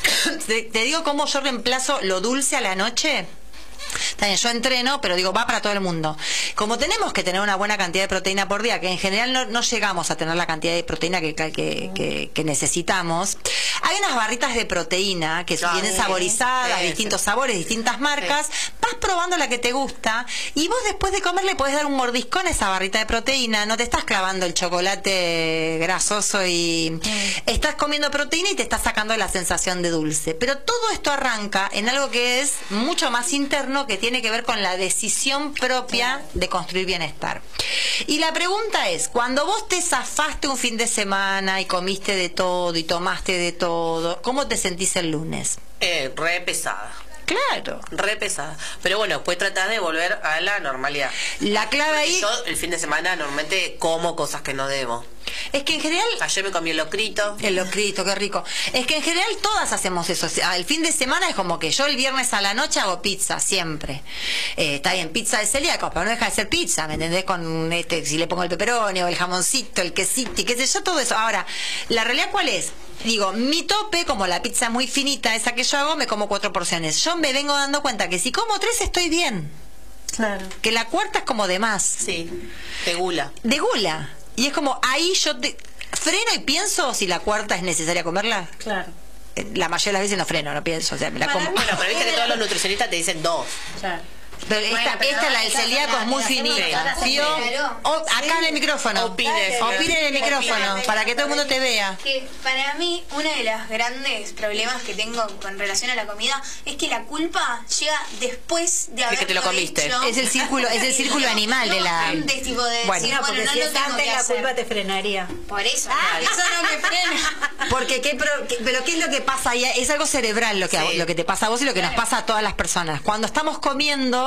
Te, te digo cómo yo reemplazo lo dulce a la noche. También yo entreno, pero digo, va para todo el mundo. Como tenemos que tener una buena cantidad de proteína por día, que en general no, no llegamos a tener la cantidad de proteína que, que, que, que necesitamos, hay unas barritas de proteína que ah, vienen saborizadas, sí, distintos sí. sabores, distintas marcas, sí. Vas probando la que te gusta y vos después de comer le podés dar un mordiscón a esa barrita de proteína, no te estás clavando el chocolate grasoso y sí. Estás comiendo proteína y te estás sacando la sensación de dulce. Pero todo esto arranca en algo que es mucho más interno, que tiene que ver con la decisión propia de construir bienestar. Y la pregunta es, cuando vos te zafaste un fin de semana y comiste de todo y tomaste de todo, ¿cómo te sentís el lunes? Eh, re pesada. Claro. Re pesada. Pero bueno, pues tratar de volver a la normalidad. La clave Porque ahí... yo el fin de semana normalmente como cosas que no debo. Es que en general... Ayer me comí el locrito. El locrito, qué rico. Es que en general todas hacemos eso. O sea, el fin de semana es como que yo el viernes a la noche hago pizza, siempre. Eh, está bien, pizza de celíacos, pero no deja de ser pizza, ¿me entendés? Con este, si le pongo el pepperoni o el jamoncito, el quesito y qué sé yo, todo eso. Ahora, ¿la realidad cuál es? Digo, mi tope, como la pizza muy finita, esa que yo hago, me como cuatro porciones. Yo me vengo dando cuenta que si como tres estoy bien. Claro. Que la cuarta es como de más. Sí, de gula. De gula. Y es como, ahí yo te freno y pienso si la cuarta es necesaria comerla. Claro. La mayoría de las veces no freno, no pienso. O sea, me la como. Bueno, pero viste que todos los nutricionistas te dicen dos. Claro. Pero esta, bueno, pero esta la del celíaco es muy finita. ¿Vio? O, acá en el micrófono. Opine. Opine en el micrófono, Opine. para que todo el mundo te vea. Que para mí, uno de los grandes problemas que tengo con relación a la comida es que la culpa llega después de haber que te lo comiste. hecho. Es el círculo, es el círculo No, animal no de la. antes, tipo de Bueno. decir, No, porque bueno, si no es lo tengo antes que la hacer. culpa te frenaría. Por eso, eso no me frena. Porque qué, pro- qué- pero qué es lo que pasa ahí, es algo cerebral lo que Sí. lo que te pasa a vos y lo que nos pasa a todas las personas. Cuando estamos comiendo,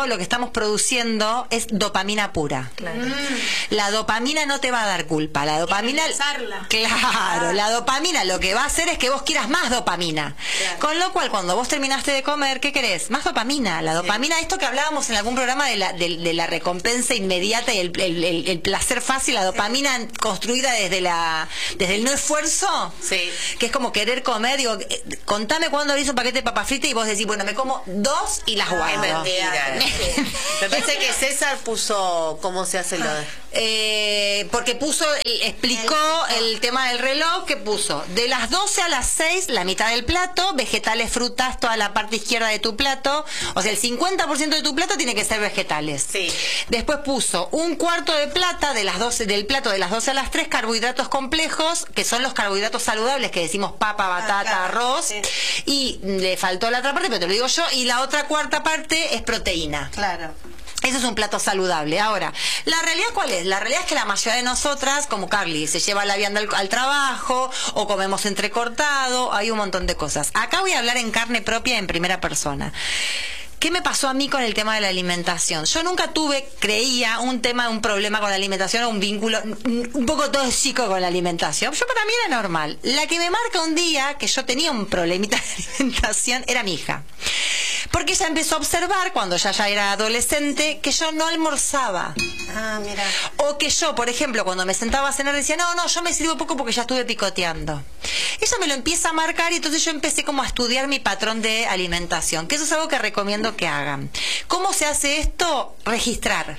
cerebro lo que estamos produciendo es dopamina pura. Claro. Mm. La dopamina no te va a dar culpa. La dopamina... Claro, ah. la dopamina lo que va a hacer es que vos quieras más dopamina. Claro. Con lo cual, cuando vos terminaste de comer, ¿qué querés? Más dopamina. La dopamina, sí. Esto que hablábamos en algún programa de la, de, de la recompensa inmediata y el, el, el, el placer fácil, la dopamina sí. construida desde la desde el no esfuerzo, sí. que es como querer comer. Digo, contame cuándo abrís un paquete de papas fritas y vos decís, bueno, me como dos y las guardo. Es mentira. Me parece que César puso cómo se hace lo de... Eh, porque puso, explicó el tema del reloj, que puso de las doce a las seis la mitad del plato, vegetales, frutas, toda la parte izquierda de tu plato, o sea, el cincuenta por ciento de tu plato tiene que ser vegetales. Sí. Después puso un cuarto de plata de las doce, del plato de las doce a las tres, carbohidratos complejos, que son los carbohidratos saludables que decimos papa, batata, ah, claro. arroz, sí. Y le faltó la otra parte, pero te lo digo yo, y la otra cuarta parte es proteína. Claro. Eso es un plato saludable. Ahora, ¿la realidad cuál es? La realidad es que la mayoría de nosotras, como Carly, se lleva la vianda al, al trabajo, o comemos entrecortado, hay un montón de cosas. Acá voy a hablar en carne propia, en primera persona. ¿Qué me pasó a mí con el tema de la alimentación? Yo nunca tuve, creía, un tema, un problema con la alimentación o un vínculo un poco tóxico con la alimentación. Yo para mí era normal. La que me marca un día que yo tenía un problemita de alimentación era mi hija. Porque ella empezó a observar, cuando ella ya era adolescente, que yo no almorzaba. Ah, mira. O que yo, por ejemplo, cuando me sentaba a cenar, decía, no, no, yo me sirvo poco porque ya estuve picoteando. Ella me lo empieza a marcar y entonces yo empecé como a estudiar mi patrón de alimentación, que eso es algo que recomiendo que hagan. ¿Cómo se hace esto? Registrar.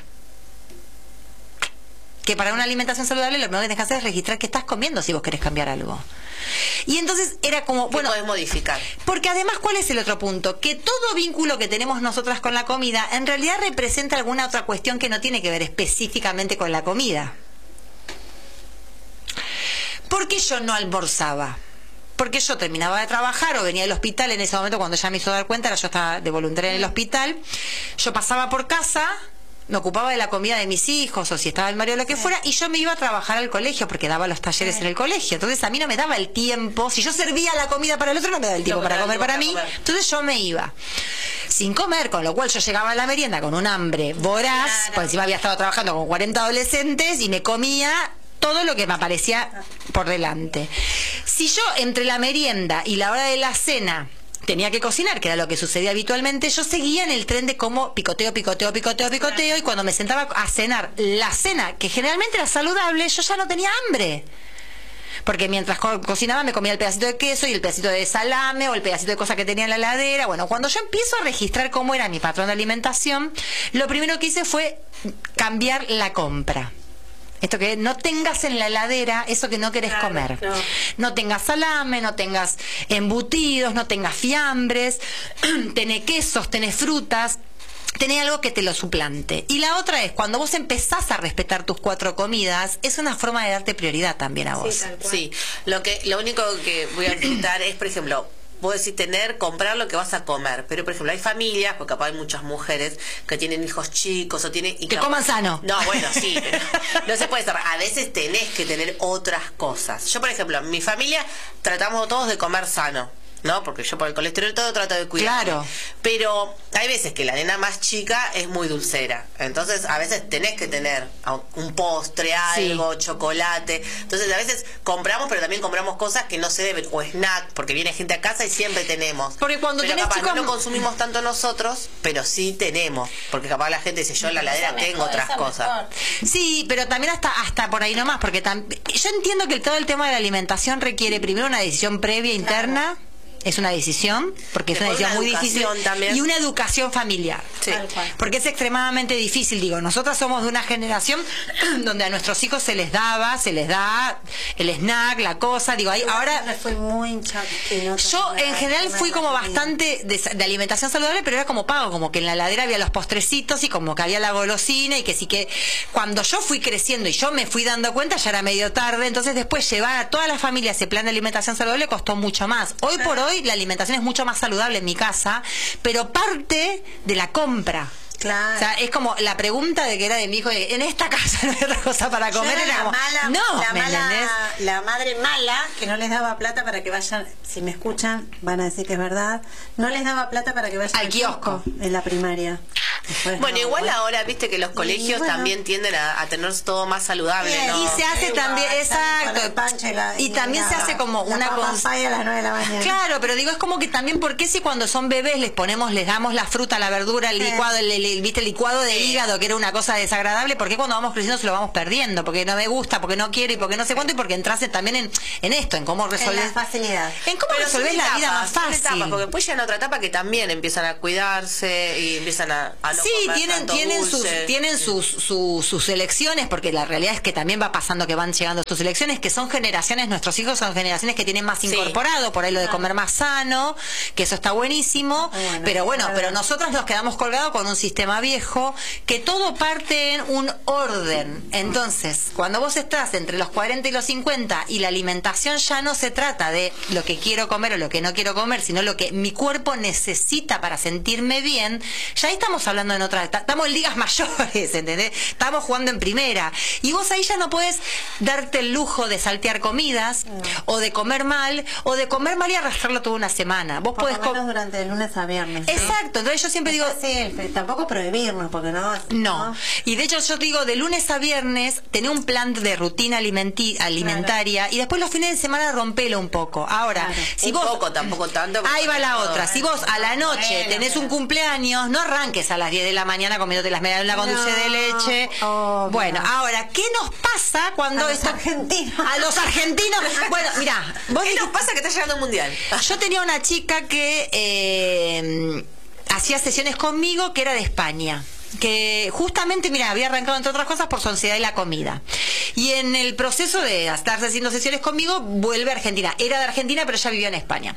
Que para una alimentación saludable lo primero que tenés que hacer es registrar qué estás comiendo si vos querés cambiar algo. Y entonces era como, bueno, podés modificar. Porque además, ¿cuál es el otro punto? Que todo vínculo que tenemos nosotras con la comida en realidad representa alguna otra cuestión que no tiene que ver específicamente con la comida. ¿Por qué yo no almorzaba? Porque yo terminaba de trabajar o venía del hospital en ese momento, cuando ya me hizo dar cuenta, yo estaba de voluntaria en el hospital, yo pasaba por casa, me ocupaba de la comida de mis hijos o si estaba el marido o lo que fuera, y yo me iba a trabajar al colegio porque daba los talleres en el colegio. Entonces a mí no me daba el tiempo, si yo servía la comida para el otro no me daba el tiempo no, para comer para, para mí, comer. Entonces yo me iba sin comer, con lo cual yo llegaba a la merienda con un hambre voraz, claro. Porque encima había estado trabajando con cuarenta adolescentes y me comía todo lo que me aparecía por delante. Si yo entre la merienda y la hora de la cena tenía que cocinar, que era lo que sucedía habitualmente, yo seguía en el tren de cómo picoteo, picoteo, picoteo, picoteo, y cuando me sentaba a cenar la cena, que generalmente era saludable, yo ya no tenía hambre. Porque mientras co cocinaba me comía el pedacito de queso y el pedacito de salame o el pedacito de cosa que tenía en la heladera. Bueno, cuando yo empiezo a registrar cómo era mi patrón de alimentación, lo primero que hice fue cambiar la compra. Esto que no tengas en la heladera eso que no querés claro, comer. No. no tengas salame, no tengas embutidos, no tengas fiambres, tenés quesos, tenés frutas, tenés algo que te lo suplante. Y la otra es, cuando vos empezás a respetar tus cuatro comidas, es una forma de darte prioridad también a vos. Sí, tal cual. Sí. Lo, que, lo único que voy a intentar es, por ejemplo, vos decís tener, comprar lo que vas a comer, pero por ejemplo hay familias, porque capaz hay muchas mujeres que tienen hijos chicos o tienen... Y que capaz, coman sano. No, bueno, sí, pero no se puede ser. A veces tenés que tener otras cosas. Yo, por ejemplo, en mi familia tratamos todos de comer sano, ¿no? Porque yo por el colesterol todo trato de cuidar. Claro. Pero hay veces que la nena más chica es muy dulcera. Entonces a veces tenés que tener un postre, algo, sí. chocolate. Entonces a veces compramos, pero también compramos cosas que no se deben. O snack, porque viene gente a casa y siempre tenemos. Porque cuando pero tenés capaz chicos... no lo consumimos tanto nosotros, pero sí tenemos. Porque capaz la gente dice, yo en la heladera tengo otras cosas. Mejor. Sí, pero también hasta hasta por ahí nomás. Porque yo entiendo que todo el tema de la alimentación requiere primero una decisión previa, interna. Claro. Es una decisión, porque es una decisión muy difícil también. Y una educación familiar, sí. Porque es extremadamente difícil. Digo, nosotras somos de una generación donde a nuestros hijos se les daba, se les da el snack, la cosa, digo, ahí, ahora fue muy no yo en general fui como bastante de, de alimentación saludable, pero era como pago, como que en la heladera había los postrecitos y como que había la golosina, y que sí, que cuando yo fui creciendo y yo me fui dando cuenta ya era medio tarde. Entonces después llevar a toda la familia ese plan de alimentación saludable costó mucho más. Hoy por hoy la alimentación es mucho más saludable en mi casa, pero parte de la compra. Claro. O sea, es como la pregunta de que era de mi hijo, de, en esta casa no hay otra cosa para comer. Era, era la como, mala, no, la, ¿me mala, entendés? La madre mala que no les daba plata para que vayan, si me escuchan van a decir que es verdad, no les daba plata para que vayan al, al kiosco en la primaria. Pues bueno, no, igual bueno. ahora, viste que los colegios bueno. también tienden a, a tener todo más saludable, Bien, ¿no? Y se hace Sí, también, bueno, exacto. con el pancho y la- Y también la- se hace como la una papa cons- pie a las nueve de la mañana. Claro, pero digo, es como que también, ¿por qué si cuando son bebés les ponemos, les damos la fruta, la verdura, el Sí. licuado, el, el- viste, el licuado de hígado, que era una cosa desagradable? ¿Por qué cuando vamos creciendo se lo vamos perdiendo? Porque no me gusta, porque no quiero y porque no sé cuánto, y porque entras en- también en, en esto, en cómo En resolver. la facilidad. En cómo Pero son resolver la vida etapas, más son etapas, fácil. porque después llegan a otra etapa que también empiezan a cuidarse y empiezan a, a no Sí, comer tienen, tanto tienen, sus, dulce. tienen sus, sus, sus elecciones, porque la realidad es que también va pasando que van llegando sus elecciones, que son generaciones, nuestros hijos son generaciones que tienen más Sí. incorporado, por ahí lo de comer más sano, que eso está buenísimo, Bueno, pero bueno, claro. pero nosotros nos quedamos colgados con un sistema viejo, que todo parte en un orden. Entonces, cuando vos estás entre los cuarenta y los cincuenta y la alimentación ya no se trata de lo que quiero comer o lo que no quiero comer, sino lo que mi cuerpo necesita para sentirme bien, ya ahí estamos hablando en otra, estamos en ligas mayores, ¿entendés? Estamos jugando en primera. Y vos ahí ya no puedes darte el lujo de saltear comidas, No. o de comer mal, o de comer mal y arrastrarlo toda una semana. Vos Por podés lo menos com- durante el lunes a viernes. ¿no? Exacto, entonces yo siempre digo, Sí, el- tampoco prohibirnos, porque no. no. Y de hecho yo digo, de lunes a viernes, tener un plan de rutina alimenti- alimentaria y después los fines de semana rompelo un poco. Ahora, Claro. si Un vos... poco, tampoco tanto. porque Ahí va la no, otra. Si vos a la noche Bueno, tenés un pero- cumpleaños, no arranques a las diez de la mañana comiéndote las medallas con No, dulce de leche. obvio. Bueno, ahora, ¿qué nos pasa cuando A los esto- argentinos. A los argentinos. Bueno, mirá, vos ¿Qué dijiste- nos pasa que está llegando un mundial? yo tenía una chica que eh, hacía sesiones conmigo que era de España. Que justamente, mira, había arrancado entre otras cosas por su ansiedad y la comida. Y en el proceso de estar haciendo sesiones conmigo, vuelve a Argentina. Era de Argentina, pero ella vivía en España.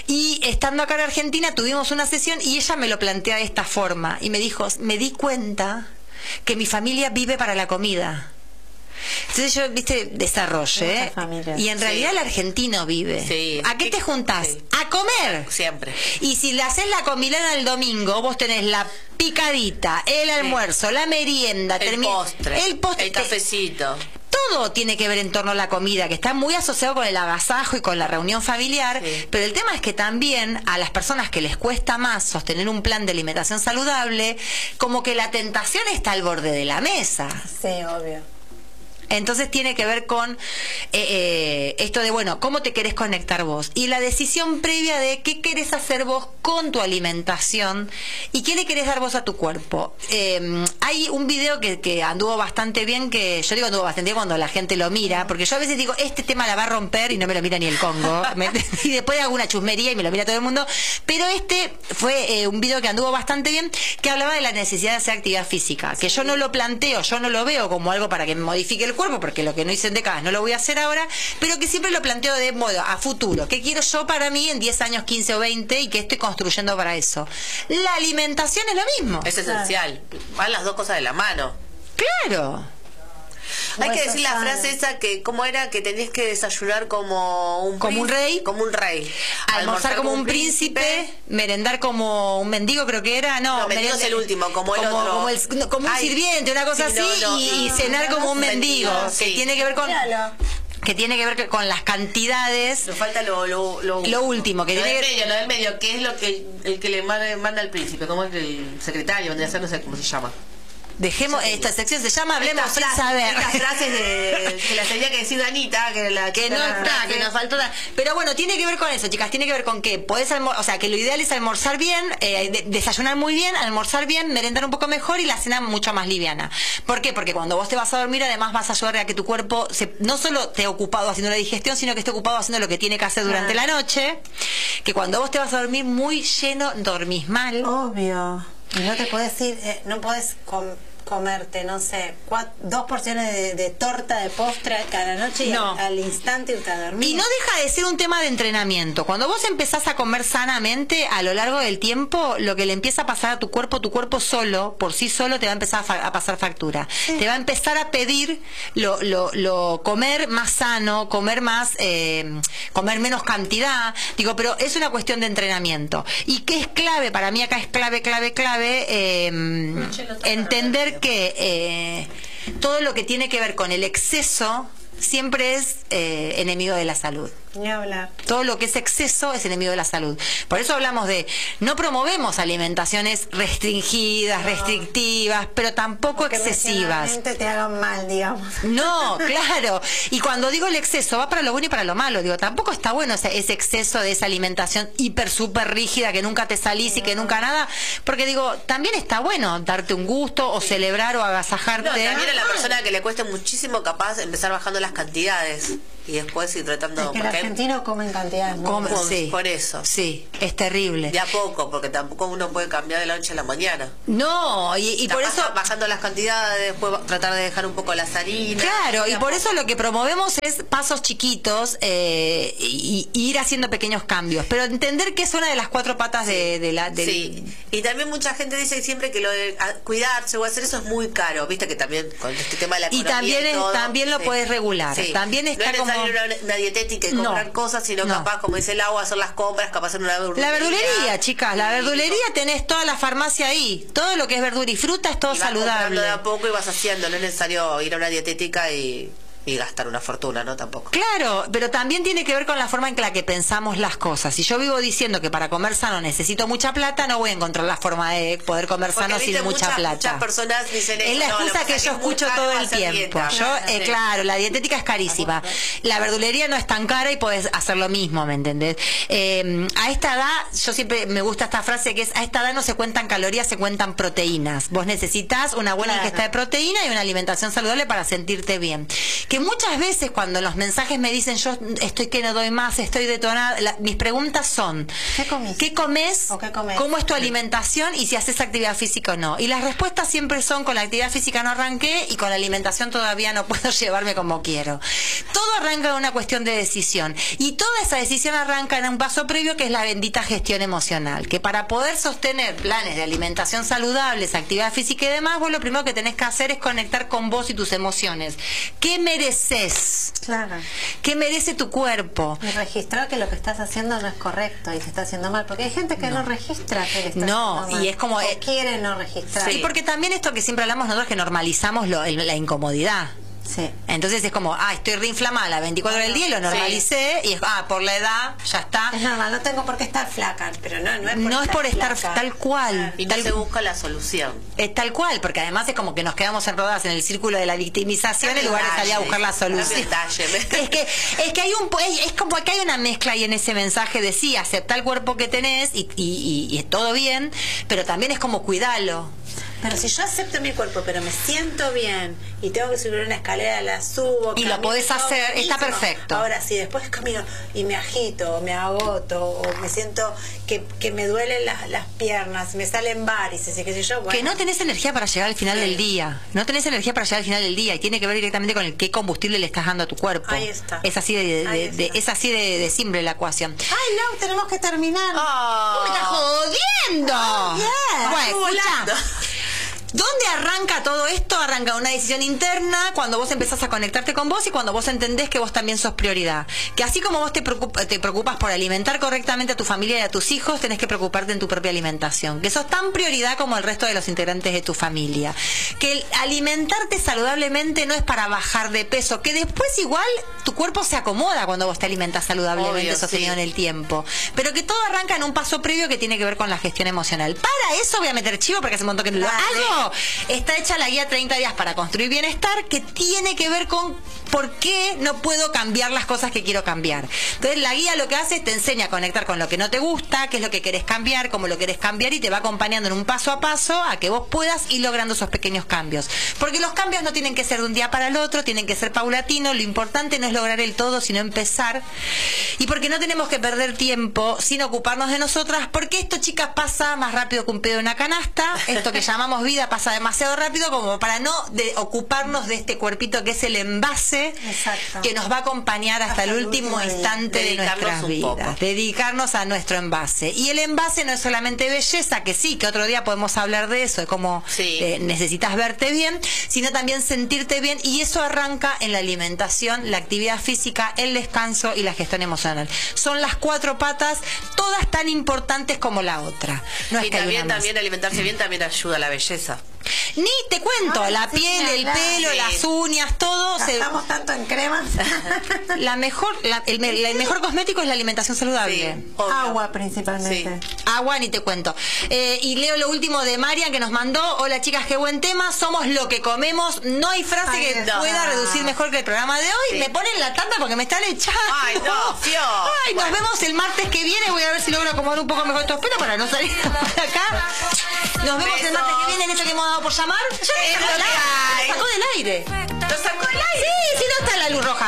Y estando acá en Argentina, tuvimos una sesión y ella me lo plantea de esta forma. Y me dijo, me di cuenta que mi familia vive para la comida. Entonces yo, viste, desarrollé. Muchas familias. Y en Sí. realidad el argentino vive. Sí. ¿A qué te juntás? Sí. A comer. Siempre. Y si le haces la comilona el domingo, vos tenés la picadita, el almuerzo, la merienda, El termi- postre, el postre, el cafecito. todo tiene que ver en torno a la comida, que está muy asociado con el agasajo y con la reunión familiar, Sí. pero el tema es que también a las personas que les cuesta más sostener un plan de alimentación saludable, como que la tentación está al borde de la mesa. Sí, obvio. Entonces tiene que ver con eh, eh, esto de, bueno, ¿cómo te querés conectar vos? Y la decisión previa de qué querés hacer vos con tu alimentación y qué le querés dar vos a tu cuerpo. Eh, hay un video que, que anduvo bastante bien, que yo digo anduvo bastante bien cuando la gente lo mira, porque yo a veces digo, este tema la va a romper y no me lo mira ni el Congo. ¿me- y después hago una chusmería y me lo mira todo el mundo. Pero este fue eh, un video que anduvo bastante bien, que hablaba de la necesidad de hacer actividad física, que yo no lo planteo, yo no lo veo como algo para que me modifique el cuerpo, porque lo que no hice en décadas no lo voy a hacer ahora, pero que siempre lo planteo de modo a futuro. ¿Qué quiero yo para mí en diez años, quince o veinte y qué estoy construyendo para eso? La alimentación es lo mismo. Es esencial. Van las dos cosas de la mano. Claro. Hay que Hueso decir la sano. frase esa que, ¿cómo era? Que tenés que desayunar como un Como un prín- rey. Como un rey. Almorzar como un príncipe, merendar como un mendigo, creo que era. No, No, mendigo merend- es el último, como el otro. Como, el- no, como un Ay, sirviente, una cosa sí, así, no, no, y, y no, cenar no, como un no, mendigo, mendigo, que sí. tiene que ver con... Míralo. que tiene que ver que- con las cantidades. Nos falta lo, lo, lo, Lo último, que lo tiene del que- medio, lo del medio, que es lo que el que le manda, manda al príncipe, como es el secretario, vendría a ser, no sé cómo se llama. Dejemos, esta sección se llama Hablemos Estas sin frases- saber. Estas frases de, que las tenía que decir Anita, que la Que no está, que nos faltó. da- Pero bueno, tiene que ver con eso, chicas. Tiene que ver con que podés almorzar, o sea, que lo ideal es almorzar bien, eh, de- desayunar muy bien, almorzar bien, merendar un poco mejor y la cena mucho más liviana. ¿Por qué? Porque cuando vos te vas a dormir, además vas a ayudar a que tu cuerpo se, no solo esté ocupado haciendo la digestión, sino que esté ocupado haciendo lo que tiene que hacer durante la noche. Que cuando vos te vas a dormir muy lleno, dormís mal. Obvio. Y no te puedes ir, eh, no puedes com- comerte, no sé, cuat- dos porciones de, de torta de postre cada noche y No. al, al instante irte a dormir. Y no deja de ser un tema de entrenamiento. Cuando vos empezás a comer sanamente, a lo largo del tiempo, lo que le empieza a pasar a tu cuerpo, tu cuerpo solo, por sí solo, te va a empezar a, fa- a pasar factura. Te va a empezar a pedir lo, lo, lo comer más sano, comer más, eh, comer menos cantidad. Digo, pero es una cuestión de entrenamiento. Y que es clave, para mí acá es clave, clave, clave, eh, entender que eh, todo lo que tiene que ver con el exceso siempre es eh, enemigo de la salud. Ni hablar. Todo lo que es exceso es enemigo de la salud. Por eso hablamos de, no promovemos alimentaciones restringidas, no. restrictivas, pero tampoco Porque excesivas. te hagan mal, digamos. No, claro. Y cuando digo el exceso, va para lo bueno y para lo malo. Digo, tampoco está bueno ese, ese exceso de esa alimentación hiper, súper rígida, que nunca te salís no. y que nunca nada. Porque digo, también está bueno darte un gusto o sí. celebrar o agasajarte. No, también a la persona que le cuesta muchísimo capaz empezar bajando las cantidades. Y después ir tratando... Es que el argentino come en cantidades muy come, sí, por eso. Sí, es terrible. De a poco, porque tampoco uno puede cambiar de la noche a la mañana. No, y, y por eso... Bajando las cantidades, después tratar de dejar un poco las harinas. Claro, y por eso lo que promovemos es pasos chiquitos eh, y, y ir haciendo pequeños cambios. Pero entender que es una de las cuatro patas sí, de, de la... Del... Sí, y también mucha gente dice siempre que lo de cuidarse o hacer eso es muy caro. Viste que también con este tema de la economía y también, y todo, es, también lo sí. puedes regular. Sí. También está no es como... Una, una dietética y comprar no, cosas, sino no. capaz, como dice el agua, hacer las compras, capaz en una verdulería. La verdulería, chicas, la verdulería tenés toda la farmacia ahí. Todo lo que es verdura y fruta es todo y vas saludable. De a poco y vas haciendo, no es necesario ir a una dietética y... y gastar una fortuna, ¿no? Tampoco. Claro, pero también tiene que ver con la forma en la que pensamos las cosas. Si yo vivo diciendo que para comer sano necesito mucha plata, no voy a encontrar la forma de poder comer Porque, sano sin mucha muchas, plata. Muchas personas dicen eso. Es la excusa no, que, que yo escucho todo el tiempo. Dieta. Yo, eh, claro, la dietética es carísima. La verdulería no es tan cara y podés hacer lo mismo, ¿me entendés? Eh, a esta edad, yo siempre me gusta esta frase que es, a esta edad no se cuentan calorías, se cuentan proteínas. Vos necesitas una buena claro. ingesta de proteína y una alimentación saludable para sentirte bien. Que muchas veces cuando los mensajes me dicen yo estoy que no doy más, estoy detonada, la, mis preguntas son ¿qué comes? ¿Qué comes? ¿Qué comes? ¿Cómo es tu alimentación? Y si haces actividad física o no. Y las respuestas siempre son con la actividad física no arranqué y con la alimentación todavía no puedo llevarme como quiero. Todo arranca en una cuestión de decisión. Y toda esa decisión arranca en un paso previo que es la bendita gestión emocional. Que para poder sostener planes de alimentación saludables, actividad física y demás, vos lo primero que tenés que hacer es conectar con vos y tus emociones. ¿Qué mereces? Claro. ¿Qué merece tu cuerpo? Y registrar que lo que estás haciendo no es correcto y se está haciendo mal. Porque hay gente que no, no registra que le está no, haciendo mal. Y es como... O eh, quiere no registrar. Sí, porque también esto que siempre hablamos nosotros, que normalizamos lo, el, la incomodidad. Sí. Entonces es como, ah, estoy reinflamada las veinticuatro horas del día, lo normalicé sí. y es, ah, por la edad, ya está. Es normal, no tengo por qué estar flaca, pero no, no es por no estar es por estar flaca. tal cual. Y no tal, se busca la solución. Es tal cual, porque además es como que nos quedamos enrodadas en el círculo de la victimización en lugar de salir a buscar la solución. Es que, es que hay un es como que hay una mezcla ahí en ese mensaje de sí, aceptar el cuerpo que tenés y, y, y, y es todo bien, pero también es como cuidarlo. Pero si yo acepto mi cuerpo, pero me siento bien y tengo que subir una escalera, la subo. Y lo podés hacer, está perfecto. Ahora, si después camino y me agito, o me agoto, o me siento que, que me duelen las, las piernas, me salen varices, y qué sé yo. Bueno. Que no tenés energía para llegar al final sí. del día. No tenés energía para llegar al final del día y tiene que ver directamente con el qué combustible le estás dando a tu cuerpo. Ahí está. Es así de, de, de, de es así de, de simple la ecuación. Ay, no, tenemos que terminar. Oh, ¡me estás jodiendo! Oh, yeah. Bueno, escucha. ¿Dónde arranca todo esto? Arranca una decisión interna cuando vos empezás a conectarte con vos y cuando vos entendés que vos también sos prioridad. Que así como vos te preocupas, te preocupas por alimentar correctamente a tu familia y a tus hijos, tenés que preocuparte en tu propia alimentación. Que sos tan prioridad como el resto de los integrantes de tu familia. Que el alimentarte saludablemente no es para bajar de peso. Que después igual tu cuerpo se acomoda cuando vos te alimentas saludablemente, Obvio, sostenido sí. en el tiempo. Pero que todo arranca en un paso previo que tiene que ver con la gestión emocional. Para eso voy a meter chivo porque hace un montón que no lo hago. Está hecha la guía treinta días para construir bienestar, que tiene que ver con por qué no puedo cambiar las cosas que quiero cambiar. Entonces la guía lo que hace es te enseña a conectar con lo que no te gusta, qué es lo que querés cambiar, cómo lo querés cambiar, y te va acompañando en un paso a paso a que vos puedas ir logrando esos pequeños cambios. Porque los cambios no tienen que ser de un día para el otro, tienen que ser paulatinos. Lo importante no es lograr el todo, sino empezar. Y porque no tenemos que perder tiempo sin ocuparnos de nosotras, porque esto, chicas, pasa más rápido que un pedo en una canasta. Esto que llamamos vida pasa demasiado rápido como para no de ocuparnos de este cuerpito que es el envase. Exacto. Que nos va a acompañar hasta, hasta el último, último instante de nuestras vidas. Poco. Dedicarnos a nuestro envase. Y el envase no es solamente belleza, que sí, que otro día podemos hablar de eso, de cómo sí. eh, necesitas verte bien, sino también sentirte bien, y eso arranca en la alimentación, la actividad física, el descanso y la gestión emocional. Son las cuatro patas, todas tan importantes como la otra. No es y que también, hay una también alimentarse bien también ayuda a la belleza. Ni te cuento, Ay, la sí, piel, el claro. pelo, Sí. las uñas, todo. Gastamos Se... tanto en cremas. La mejor, la- el, me- el mejor cosmético es la alimentación saludable. Sí, obvio. Agua principalmente. Agua, ni te cuento. Eh, y leo lo último de Marian que nos mandó. Hola chicas, qué buen tema. Somos lo que comemos. No hay frase Ay, que no. pueda reducir mejor que el programa de hoy. Sí. Me ponen la tanda porque me están echando. Ay, no, Fio. Ay, nos vemos el martes que viene. Voy a ver si logro acomodar un poco mejor estos pelos para no salir de acá. Nos vemos el Besos. martes que viene en esto que hemos dado por llamar. Ya Es me lo que hay. sacó del aire. ¿Lo sacó del aire? Sí, si no está la luz roja.